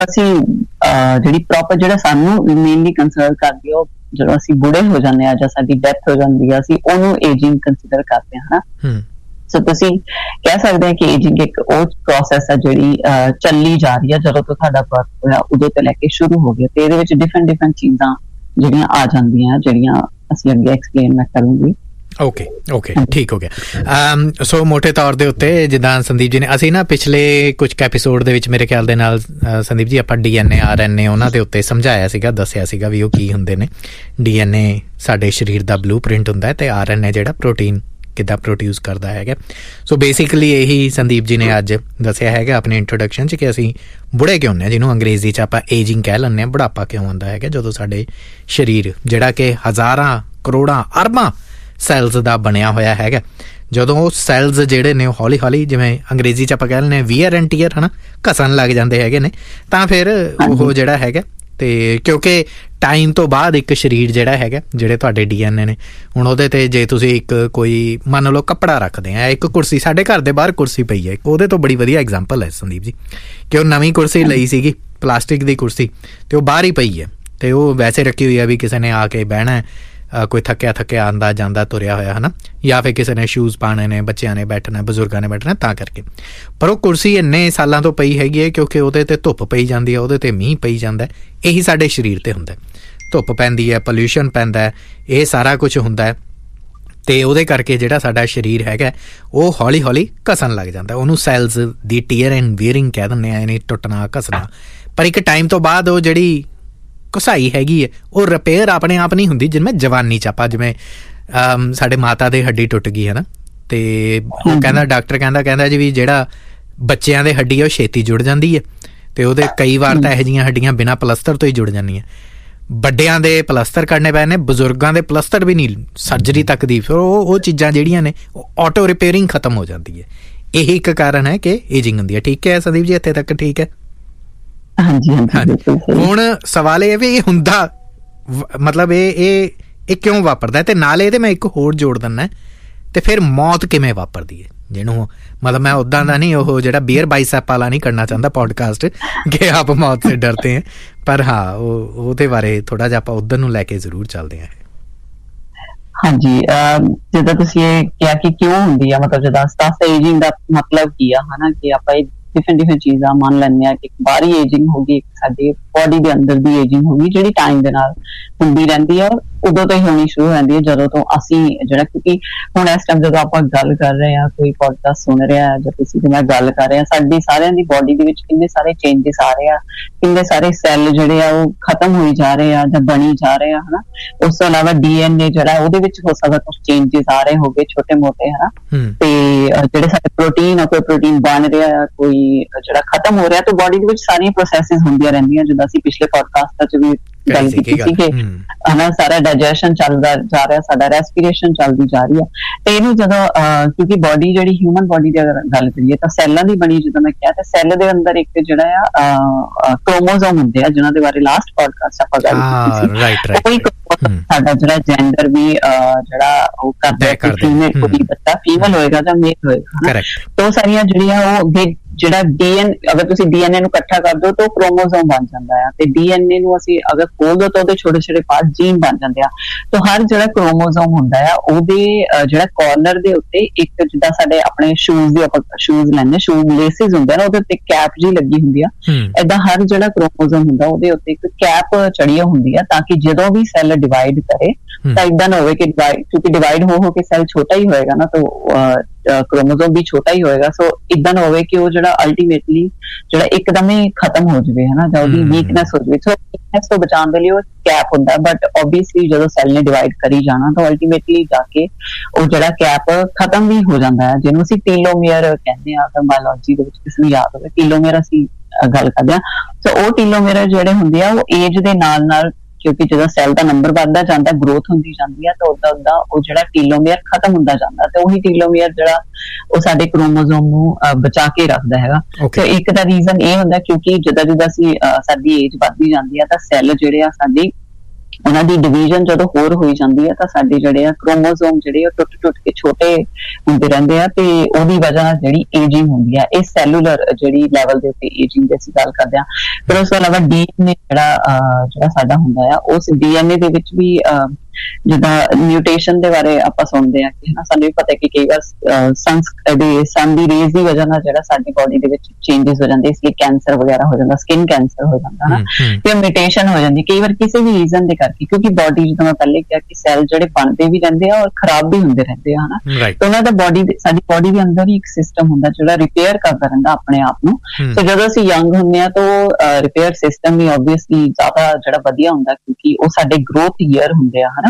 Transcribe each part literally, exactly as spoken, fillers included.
ਅਸੀਂ ਜਿਹੜੀ ਪ੍ਰੋਪਰ ਜਿਹੜਾ ਸਾਨੂੰ ਮੇਨਲੀ ਕੰਸਰਨ ਕਰਦੀ ਉਹ ਜਦੋਂ ਅਸੀਂ ਬੁੜੇ ਹੋ ਜਾਂਦੇ ਹਾਂ ਜਾਂ ਸਾਡੀ ਡੈਥ ਹੋ ਜਾਂਦੀ ਆ ਅਸੀਂ ਉਹਨੂੰ ਏਜਿੰਗ ਕੰਸੀਡਰ ਕਰਦੇ ਹਾਂ ਹਨਾ। ਸੋ ਤੁਸੀਂ ਕਹਿ ਸਕਦੇ ਹੋ ਕਿ ਏਜਿੰਗ ਇੱਕ ਉਹ ਪ੍ਰੋਸੈਸ ਹੈ ਜਿਹੜੀ ਚੱਲੀ ਜਾ ਰਹੀ ਹੈ ਜਦੋਂ ਤੋਂ ਤੁਹਾਡਾ ਬਰਥ ਹੋਇਆ ਉਦੋਂ ਤੋਂ ਲੈ ਕੇ ਸ਼ੁਰੂ ਹੋ ਗਿਆ, ਤੇ ਇਹਦੇ ਵਿੱਚ ਡਿਫਰੈਂਟ ਡਿਫਰੈਂਟ ਚੀਜ਼ਾਂ ਜਿਹੜੀਆਂ ਆ ਜਾਂਦੀਆਂ ਜਿਹੜੀਆਂ ਅਸੀਂ ਅੱਗੇ ਐਕਸਪਲੇਨ ਮੈਂ ਕਰੂੰਗੀ। ਓਕੇ ਓਕੇ ਠੀਕ ਹੋ ਗਿਆ। ਸੋ ਮੋਟੇ ਤੌਰ ਦੇ ਉੱਤੇ ਜਿੱਦਾਂ ਸੰਦੀਪ ਜੀ ਨੇ ਅਸੀਂ ਨਾ ਪਿਛਲੇ ਕੁਝ ਐਪੀਸੋਡ ਦੇ ਵਿੱਚ ਮੇਰੇ ਖਿਆਲ ਦੇ ਨਾਲ ਸੰਦੀਪ ਜੀ ਆਪਾਂ ਡੀ ਐਨ ਏ ਆਰ ਐਨ ਏ ਉਹਨਾਂ ਦੇ ਉੱਤੇ ਸਮਝਾਇਆ ਸੀਗਾ, ਦੱਸਿਆ ਸੀਗਾ ਵੀ ਉਹ ਕੀ ਹੁੰਦੇ ਨੇ। ਡੀ ਐਨ ਏ ਸਾਡੇ ਸਰੀਰ ਦਾ ਬਲੂ ਪ੍ਰਿੰਟ ਹੁੰਦਾ ਤੇ ਆਰ ਐਨ ਏ ਜਿਹੜਾ ਪ੍ਰੋਟੀਨ ਕਿੱਦਾਂ ਪ੍ਰੋਡਿਊਸ ਕਰਦਾ ਹੈਗਾ। ਸੋ ਬੇਸਿਕਲੀ ਇਹੀ ਸੰਦੀਪ ਜੀ ਨੇ ਅੱਜ ਦੱਸਿਆ ਹੈਗਾ ਆਪਣੀ ਇੰਟਰੋਡਕਸ਼ਨ 'ਚ ਕਿ ਅਸੀਂ ਬੁੜੇ ਕਿਉਂ ਹੁੰਦੇ ਹਾਂ, ਜਿਹਨੂੰ ਅੰਗਰੇਜ਼ੀ 'ਚ ਆਪਾਂ ਏਜਿੰਗ ਕਹਿ ਲੈਂਦੇ ਹਾਂ। ਬੁਢਾਪਾ ਕਿਉਂ ਆਉਂਦਾ ਹੈਗਾ ਜਦੋਂ ਸਾਡੇ ਸਰੀਰ ਜਿਹੜਾ ਕਿ ਹਜ਼ਾਰਾਂ ਕਰੋੜਾਂ ਅਰਬਾਂ ਸੈਲਜ਼ ਦਾ ਬਣਿਆ ਹੋਇਆ ਹੈਗਾ, ਜਦੋਂ ਉਹ ਸੈਲਜ਼ ਜਿਹੜੇ ਨੇ ਉਹ ਹੌਲੀ ਹੌਲੀ ਜਿਵੇਂ ਅੰਗਰੇਜ਼ੀ 'ਚ ਆਪਾਂ ਕਹਿ ਲੈਂਦੇ ਹਾਂ ਵੀਅਰ ਐਂਡ ਟੀਅਰ ਹੈ ਨਾ, ਘਸਣ ਲੱਗ ਜਾਂਦੇ ਹੈਗੇ ਨੇ, ਤਾਂ ਫਿਰ ਉਹ ਜਿਹੜਾ ਹੈਗਾ ਤੇ ਕਿਉਂਕਿ ਟਾਈਮ ਤੋਂ ਬਾਅਦ ਇੱਕ ਸਰੀਰ ਜਿਹੜਾ ਹੈਗਾ ਜਿਹੜੇ ਤੁਹਾਡੇ ਡੀ ਐਨ ਏ ਨੇ ਹੁਣ ਉਹਦੇ ਤੇ ਜੇ ਤੁਸੀਂ ਇੱਕ ਕੋਈ ਮੰਨ ਲਓ ਕੱਪੜਾ ਰੱਖਦੇ ਆ, ਇੱਕ ਕੁਰਸੀ ਸਾਡੇ ਘਰ ਦੇ ਬਾਹਰ ਕੁਰਸੀ ਪਈ ਹੈ, ਉਹਦੇ ਤੋਂ ਬੜੀ ਵਧੀਆ ਐਗਜ਼ਾਮਪਲ ਹੈ ਸੰਦੀਪ ਜੀ ਕਿ ਉਹ ਨਵੀਂ ਕੁਰਸੀ ਲਈ ਸੀਗੀ ਪਲਾਸਟਿਕ ਦੀ ਕੁਰਸੀ ਤੇ ਉਹ ਬਾਹਰ ਹੀ ਪਈ ਹੈ ਤੇ ਉਹ ਵੈਸੇ ਰੱਖੀ ਹੋਈ ਆ ਵੀ ਕਿਸੇ ਨੇ ਆ ਕੇ ਬਹਿਣਾ, ਕੋਈ ਥੱਕਿਆ ਥੱਕਿਆ ਆਉਂਦਾ ਜਾਂਦਾ ਤੁਰਿਆ ਹੋਇਆ ਹੈ ਨਾ, ਜਾਂ ਫਿਰ ਕਿਸੇ ਨੇ ਸ਼ੂਜ਼ ਪਾਉਣੇ ਨੇ, ਬੱਚਿਆਂ ਨੇ ਬੈਠਣਾ, ਬਜ਼ੁਰਗਾਂ ਨੇ ਬੈਠਣਾ, ਤਾਂ ਕਰਕੇ। ਪਰ ਉਹ ਕੁਰਸੀ ਇੰਨੇ ਸਾਲਾਂ ਤੋਂ ਪਈ ਹੈਗੀ ਹੈ ਕਿਉਂਕਿ ਉਹਦੇ ਤੇ ਧੁੱਪ ਪਈ ਜਾਂਦੀ ਹੈ, ਉਹਦੇ ਤੇ ਮੀਂਹ ਪਈ ਜਾਂਦਾ, ਇਹੀ ਸਾਡੇ ਸਰੀਰ ਤੇ ਹੁੰਦਾ। ਧੁੱਪ ਪੈਂਦੀ ਹੈ, ਪੋਲਿਊਸ਼ਨ ਪੈਂਦਾ ਹੈ, ਇਹ ਸਾਰਾ ਕੁਛ ਹੁੰਦਾ ਹੈ ਤੇ ਉਹਦੇ ਕਰਕੇ ਜਿਹੜਾ ਸਾਡਾ ਸਰੀਰ ਹੈਗਾ ਉਹ ਹੌਲੀ ਹੌਲੀ ਘਸਣ ਲੱਗ ਜਾਂਦਾ। ਉਹਨੂੰ ਸੈਲਜ਼ ਦੀ ਟੀਅਰ ਐਂਡ ਵੀਅਰਿੰਗ ਕਹਿ ਦਿੰਦੇ ਆ, ਯਾਨੀ ਟੁੱਟਣਾ ਘਸਣਾ। ਪਰ ਇੱਕ ਟਾਈਮ ਤੋਂ ਬਾਅਦ ਉਹ ਜਿਹੜੀ ਘਸਾਈ ਹੈਗੀ ਹੈ ਉਹ ਰਿਪੇਅਰ ਆਪਣੇ ਆਪ ਨਹੀਂ ਹੁੰਦੀ। ਜਿਵੇਂ ਜਵਾਨੀ 'ਚ ਆਪਾਂ ਜਿਵੇਂ ਸਾਡੇ ਮਾਤਾ ਦੇ ਹੱਡੀ ਟੁੱਟ ਗਈ ਹੈ ਨਾ, ਤੇ ਉਹ ਕਹਿੰਦਾ ਡਾਕਟਰ ਕਹਿੰਦਾ ਕਹਿੰਦਾ ਜੀ ਵੀ ਜਿਹੜਾ ਬੱਚਿਆਂ ਦੇ ਹੱਡੀ ਆ ਉਹ ਛੇਤੀ ਜੁੜ ਜਾਂਦੀ ਹੈ ਤੇ ਉਹਦੇ ਕਈ ਵਾਰ ਤਾਂ ਇਹੋ ਜਿਹੀਆਂ ਹੱਡੀਆਂ ਬਿਨਾਂ ਪਲਸਤਰ ਤੋਂ ਹੀ ਜੁੜ ਜਾਂਦੀਆਂ। ਵੱਡਿਆਂ ਦੇ ਪਲਸਤਰ ਕਰਨੇ ਪਏ ਨੇ, ਬਜ਼ੁਰਗਾਂ ਦੇ ਪਲਸਤਰ ਵੀ ਨਹੀਂ, ਸਰਜਰੀ ਤੱਕ ਦੀ। ਫਿਰ ਉਹ ਉਹ ਚੀਜ਼ਾਂ ਜਿਹੜੀਆਂ ਨੇ ਉਹ ਆਟੋ ਰਿਪੇਅਰਿੰਗ ਖਤਮ ਹੋ ਜਾਂਦੀ ਹੈ। ਇਹੀ ਇੱਕ ਕਾਰਨ ਹੈ ਕਿ ਏਜਿੰਗ ਹੁੰਦੀ ਹੈ। ਠੀਕ ਹੈ ਸੰਦੀਪ ਜੀ, ਇੱਥੇ ਤੱਕ ਠੀਕ ਹੈ? ਹਾਂਜੀ ਹਾਂਜੀ। ਹੁਣ ਸਵਾਲ ਇਹ ਵੀ ਇਹ ਹੁੰਦਾ ਮਤਲਬ ਇਹ ਇਹ ਇਹ ਕਿਉਂ ਵਾਪਰਦਾ, ਤੇ ਨਾਲੇ ਇਹਦੇ ਮੈਂ ਇੱਕ ਹੋਰ ਜੋੜ ਦਿੰਦਾ ਤੇ ਫਿਰ ਮੌਤ ਕਿਵੇਂ ਵਾਪਰਦੀ ਹੈ, ਜਿਹਨੂੰ ਮਤਲਬ ਮੈਂ ਉੱਦਾਂ ਦਾ ਨਹੀਂ ਉਹ ਜਿਹੜਾ ਬੀਅਰ ਬਾਈਸੈਪ ਵਾਲਾ ਨਹੀਂ ਕਰਨਾ ਚਾਹੁੰਦਾ ਪੋਡਕਾਸਟ ਕਿ ਆਪ ਮੌਤ ਸੇ ਡਰਤੇ ਹੈ, ਪਰ ਹਾਂ ਉਹ ਉਹਦੇ ਬਾਰੇ ਥੋੜਾ ਜਿਹਾ ਆਪਾਂ ਉੱਧਰ ਨੂੰ ਲੈ ਕੇ ਜ਼ਰੂਰ ਚੱਲਦੇ ਹਾਂ। ਹਾਂਜੀ, ਜਿੱਦਾਂ ਤੁਸੀਂ ਇਹ ਕਿਹਾ ਕਿ ਕਿਉਂ ਹੁੰਦੀ ਆ, ਮਤਲਬ ਜਿੱਦਾਂ ਸਟਾਫ ਏਜਿੰਗ ਦਾ ਮਤਲਬ ਕੀ ਆ ਹਨਾ, ਕਿ ਆਪਾਂ ਡਿਫਰੈਂਟ ਡਿਫਰੈਂਟ ਚੀਜ਼ਾਂ ਮੰਨ ਲੈਂਦੇ ਹਾਂ ਕਿ ਇੱਕ ਬਾਹਰੀ ਏਜਿੰਗ ਹੋ ਗਈ, ਇੱਕ ਸਾਡੀ ਬੋਡੀ ਦੇ ਅੰਦਰ ਦੀ ਏਜਿੰਗ ਹੋ ਗਈ ਜਿਹੜੀ ਟਾਈਮ ਦੇ ਨਾਲ ਹੁੰਦੀ ਰਹਿੰਦੀ ਹੈ, ਉਦੋਂ ਤੋਂ ਹੀ ਹੋਣੀ ਸ਼ੁਰੂ ਹੋ ਜਾਂਦੀ ਹੈ ਜਦੋਂ ਤੋਂ ਅਸੀਂ ਜਿਹੜਾ, ਕਿਉਂਕਿ ਹੁਣ ਇਸ ਟਾਈਮ ਜਦੋਂ ਆਪਾਂ ਗੱਲ ਕਰ ਰਹੇ ਹਾਂ, ਕੋਈ ਪੋਡਕਾਸਟ ਸੁਣ ਰਿਹਾ ਜਾਂ ਤੁਸੀਂ ਮੈਂ ਗੱਲ ਕਰ ਰਹੇ ਹਾਂ, ਸਾਡੀ ਸਾਰਿਆਂ ਦੀ ਬੋਡੀ ਦੇ ਵਿੱਚ ਕਿੰਨੇ ਸਾਰੇ ਚੇਂਜਸ ਆ ਰਹੇ ਆ, ਕਿੰਨੇ ਸਾਰੇ ਸੈੱਲ ਜਿਹੜੇ ਆ ਉਹ ਖਤਮ ਹੋਈ ਜਾ ਰਹੇ ਆ ਜਾਂ ਬਣੀ ਜਾ ਰਹੇ ਆ ਹਨਾ। ਉਸ ਤੋਂ ਇਲਾਵਾ ਡੀ ਐਨ ਏ ਜਿਹੜਾ ਉਹਦੇ ਵਿੱਚ ਹੋ ਸਕਦਾ ਕੁਛ ਚੇਂਜਸ ਆ ਰਹੇ ਹੋਗੇ ਛੋਟੇ ਮੋਟੇ ਹਨਾ, ਤੇ ਜਿਹੜੇ ਸਾਡੇ ਪ੍ਰੋਟੀਨ ਆ, ਕੋਈ ਪ੍ਰੋਟੀਨ ਬਣ ਰਿਹਾ, ਕੋਈ ਜਿਹੜਾ ਖਤਮ ਹੋ ਰਿਹਾ, ਤਾਂ ਬੋਡੀ ਦੇ ਵਿੱਚ ਸਾਰੀਆਂ ਪ੍ਰੋਸੈਸਿਸ ਹੁੰਦੀਆਂ ਰਹਿੰਦੀਆਂ। ਜਿੱਦਾਂ ਅਸੀਂ ਪਿਛਲੇ ਪੋਡਕਾਸਟ 'ਚ ਵੀ ਗੱਲ ਕੀਤੀ ਸੀ ਕਿ ਹਨਾ ਸਾਰਾ ਡਾਈਜੈਸ਼ਨ ਚੱਲਦਾ ਜਾ ਰਿਹਾ, ਸਾਡਾ ਰੈਸਪੀਰੇਸ਼ਨ ਚੱਲਦੀ ਜਾ ਰਹੀ ਹੈ। ਤੇ ਇਹਨੂੰ ਜਦੋਂ ਕਿਉਂਕਿ ਬੋਡੀ ਜਿਹੜੀ ਹਿਊਮਨ ਬੋਡੀ ਦੀ ਅਗਰ ਗੱਲ ਕਰੀਏ ਤਾਂ ਸੈੱਲਾਂ ਦੀ ਬਣੀ, ਜਦੋਂ ਮੈਂ ਕਿਹਾ, ਤੇ ਸੈੱਲ ਦੇ ਅੰਦਰ ਇੱਕ ਜਿਹੜਾ ਆ ਕ੍ਰੋਮੋਸੋਮ ਹੁੰਦੇ ਆ ਜਿਹਨਾਂ ਦੇ ਬਾਰੇ ਲਾਸਟ ਪੋਡਕਾਸਟ ਆਪਾਂ ਗੱਲ ਕੀਤੀ ਸੀ। ਸਾਡਾ ਜਿਹੜਾ ਜੈਂਡਰ ਵੀ ਜਿਹੜਾ ਉਹ ਕਰਦਾ ਹੈ ਕਿ ਫੀਮੇਲ ਕੋਈ ਬੱਚਾ ਫੀਮੇਲ ਹੋਏਗਾ ਜਾਂ ਮੇਲ ਹੋਏਗਾ, ਤਾਂ ਉਹ ਸਾਰੀਆਂ ਜਿਹੜੀਆਂ ਉਹ ਜਿਹੜਾ ਡੀ ਐਨ ਅਗਰ ਤੁਸੀਂ ਡੀ ਐਨ ਏ ਨੂੰ ਇਕੱਠਾ ਕਰ ਦਿਓ ਤਾਂ ਕ੍ਰੋਮੋਸੋਮ ਬਣ ਜਾਂਦਾ ਆ, ਤੇ ਡੀ ਐਨ ਏ ਨੂੰ ਅਸੀਂ ਅਗਰ ਖੋਲ ਦਿਓ ਤਾਂ ਉਹਦੇ ਛੋਟੇ ਛੋਟੇ ਪਾਰਟ ਜੀਨ ਬਣ ਜਾਂਦੇ ਆ। ਤਾਂ ਹਰ ਜਿਹੜਾ ਕ੍ਰੋਮੋਸੋਮ ਹੁੰਦਾ ਆ ਉਹਦੇ ਜਿਹੜਾ ਕਾਰਨਰ ਦੇ ਉੱਤੇ ਇੱਕ, ਜਿੱਦਾਂ ਸਾਡੇ ਆਪਣੇ ਸ਼ੂਜ਼ ਦੇ ਆਪਾਂ ਸ਼ੂਜ਼ ਲੈਂਦੇ, ਸ਼ੂਜ਼ ਲੇਸਿਸ ਹੁੰਦੇ ਨਾ, ਉਹਦੇ ਉੱਤੇ ਕੈਪ ਜੀ ਲੱਗੀ ਹੁੰਦੀ ਆ, ਏਦਾਂ ਹਰ ਜਿਹੜਾ ਕ੍ਰੋਮੋਸੋਮ ਹੁੰਦਾ ਉਹਦੇ ਉੱਤੇ ਇੱਕ ਕੈਪ ਚੜੀ ਹੁੰਦੀ ਆ, ਤਾਂ ਕਿ ਜਦੋਂ ਵੀ ਸੈੱਲ ਡਿਵਾਈਡ ਕਰੇ ਤਾਂ ਏਦਾਂ ਨਾ ਹੋਵੇ ਕਿ ਡਿਵਾਈਡ, ਕਿਉਂਕਿ ਡਿਵਾਈਡ ਹੋ ਹੋ ਕੇ ਸੈੱਲ ਛੋਟਾ ਹੀ ਹੋਏਗਾ ਨਾ, ਤਾਂ ਕ੍ਰੋਮੋਸੋਮ ਵੀ ਛੋਟਾ ਹੀ ਹੋਏਗਾ। ਸੋ ਏਦਾਂ ਨਾ ਹੋਵੇ ਕਿ ਉਹ ਜਿਹੜਾ ਅਲਟੀਮੇਟਲੀ ਜਿਹੜਾ ਇੱਕਦਮ ਹੀ ਖਤਮ ਹੋ ਜਾਵੇ ਹਨਾ, ਜਾਂ ਉਹਦੀ ਵੀਕਨੈਸ ਹੋ ਜਾਵੇ। ਸੋ ਵੀਕਨੈਸ ਤੋਂ ਬਚਾਉਣ ਦੇ ਲਈ ਉਹ ਕੈਪ ਹੁੰਦਾ, ਬਟ ਓਬਵੀਅਸਲੀ ਜਦੋਂ ਸੈੱਲ ਨੇ ਡਿਵਾਈਡ ਕਰੀ ਜਾਣਾ ਤਾਂ ਅਲਟੀਮੇਟਲੀ ਜਾ ਕੇ ਉਹ ਜਿਹੜਾ ਕੈਪ ਖਤਮ ਵੀ ਹੋ ਜਾਂਦਾ ਹੈ, ਜਿਹਨੂੰ ਅਸੀਂ ਟੀਲੋਮੀਅਰ ਕਹਿੰਦੇ ਹਾਂ। ਤਾਂ ਬਾਇਓਲੋਜੀ ਦੇ ਵਿੱਚ ਕਿਸੇ ਨੂੰ ਯਾਦ ਹੋਵੇ ਟੀਲੋਮੀਅਰ ਅਸੀਂ ਗੱਲ ਕਰਦੇ ਹਾਂ। ਸੋ ਉਹ ਟੀਲੋਮੀਅਰ ਜਿਹੜੇ ਹੁੰਦੇ ਆ ਉਹ ਏਜ ਦੇ ਨਾਲ ਨਾਲ, ਕਿਉਂਕਿ ਜਦੋਂ ਸੈੱਲ ਦਾ ਨੰਬਰ ਵੱਧਦਾ ਜਾਂਦਾ, ਗਰੋਥ ਹੁੰਦੀ ਜਾਂਦੀ ਹੈ, ਤਾਂ ਉਦਾਂ ਉਦਾਂ ਉਹ ਜਿਹੜਾ ਟੀਲੋਮੀਅਰ ਖਤਮ ਹੁੰਦਾ ਜਾਂਦਾ, ਤੇ ਉਹੀ ਟੀਲੋਮੀਅਰ ਜਿਹੜਾ ਉਹ ਸਾਡੇ ਕ੍ਰੋਮੋਸੋਮ ਨੂੰ ਬਚਾ ਕੇ ਰੱਖਦਾ ਹੈਗਾ। ਤੇ ਇੱਕ ਦਾ ਰੀਜ਼ਨ ਇਹ ਹੁੰਦਾ ਕਿਉਂਕਿ ਜਿੱਦਾਂ ਜਿੱਦਾਂ ਅਸੀਂ ਸਾਡੀ ਏਜ ਵੱਧਦੀ ਜਾਂਦੀ ਹੈ ਤਾਂ ਸੈੱਲ ਜਿਹੜੇ ਆ ਸਾਡੀ ਉਹਨਾਂ ਦੀ ਡਿਵੀਜ਼ਨ ਜਦੋਂ ਹੋਰ ਹੋਈ ਜਾਂਦੀ ਹੈ ਤਾਂ ਸਾਡੇ ਜਿਹੜੇ ਆ ਕ੍ਰੋਮੋਸੋਮ ਜਿਹੜੇ ਉਹ ਟੁੱਟ ਟੁੱਟ ਕੇ ਛੋਟੇ ਹੁੰਦੇ ਰਹਿੰਦੇ ਆ ਤੇ ਉਹਦੀ ਵਜ੍ਹਾ ਨਾਲ ਜਿਹੜੀ ਏਜਿੰਗ ਹੁੰਦੀ ਆ, ਇਹ ਸੈਲੂਲਰ ਜਿਹੜੀ ਲੈਵਲ ਦੇ ਉੱਤੇ ਏਜਿੰਗ ਦੀ ਅਸੀਂ ਗੱਲ ਕਰਦੇ ਆ। ਫਿਰ ਉਸ ਤੋਂ ਇਲਾਵਾ ਡੀਐਨਏ ਜਿਹੜਾ ਜਿਹੜਾ ਸਾਡਾ ਹੁੰਦਾ ਆ, ਉਸ ਡੀਐਨਏ ਦੇ ਵਿੱਚ ਵੀ ਜਿੱਦਾਂ ਮਿਊਟੇਸ਼ਨ ਦੇ ਬਾਰੇ ਆਪਾਂ ਸੁਣਦੇ ਆ ਕਿ ਹਨਾ, ਸਾਨੂੰ ਵੀ ਪਤਾ ਕਿ ਕਈ ਵਾਰ ਸਨ ਸਨ ਦੀ ਰੇਜ਼ ਦੀ ਵਜ੍ਹਾ ਨਾਲ ਜਿਹੜਾ ਸਾਡੀ ਬੋਡੀ ਦੇ ਵਿੱਚ ਚੇਂਜਸ ਹੋ ਜਾਂਦੇ, ਇਸ ਲਈ ਕੈਂਸਰ ਵਗੈਰਾ ਹੋ ਜਾਂਦਾ, ਸਕਿਨ ਕੈਂਸਰ ਹੋ ਜਾਂਦਾ ਨਾ, ਤੇ ਮਿਊਟੇਸ਼ਨ ਹੋ ਜਾਂਦੀ ਕਈ ਵਾਰ ਕਿਸੇ ਵੀ ਰੀਜ਼ਨ ਦੇ ਕਰਕੇ, ਕਿਉਂਕਿ ਬੋਡੀ ਜਿੱਦਾਂ ਮੈਂ ਪਹਿਲੇ ਕਿਹਾ ਕਿ ਸੈੱਲ ਜਿਹੜੇ ਬਣਦੇ ਵੀ ਰਹਿੰਦੇ ਆ ਔਰ ਖਰਾਬ ਵੀ ਹੁੰਦੇ ਰਹਿੰਦੇ ਆ ਹਨਾ, ਤੇ ਉਹਨਾਂ ਦਾ ਬੋਡੀ ਸਾਡੀ ਬੋਡੀ ਦੇ ਅੰਦਰ ਹੀ ਇੱਕ ਸਿਸਟਮ ਹੁੰਦਾ ਜਿਹੜਾ ਰਿਪੇਅਰ ਕਰਦਾ ਰਹਿੰਦਾ ਆਪਣੇ ਆਪ ਨੂੰ। ਤੇ ਜਦੋਂ ਅਸੀਂ ਯੰਗ ਹੁੰਦੇ ਆ ਤਾਂ ਰਿਪੇਅਰ ਸਿਸਟਮ ਵੀ ਓਬਵੀਅਸਲੀ ਜ਼ਿਆਦਾ ਜਿਹੜਾ ਵਧੀਆ ਹੁੰਦਾ, ਕਿਉਂਕਿ ਉਹ ਸਾਡੇ ਗਰੋਥ ਈਅਰ ਹੁੰਦੇ ਆ ਹਨਾ।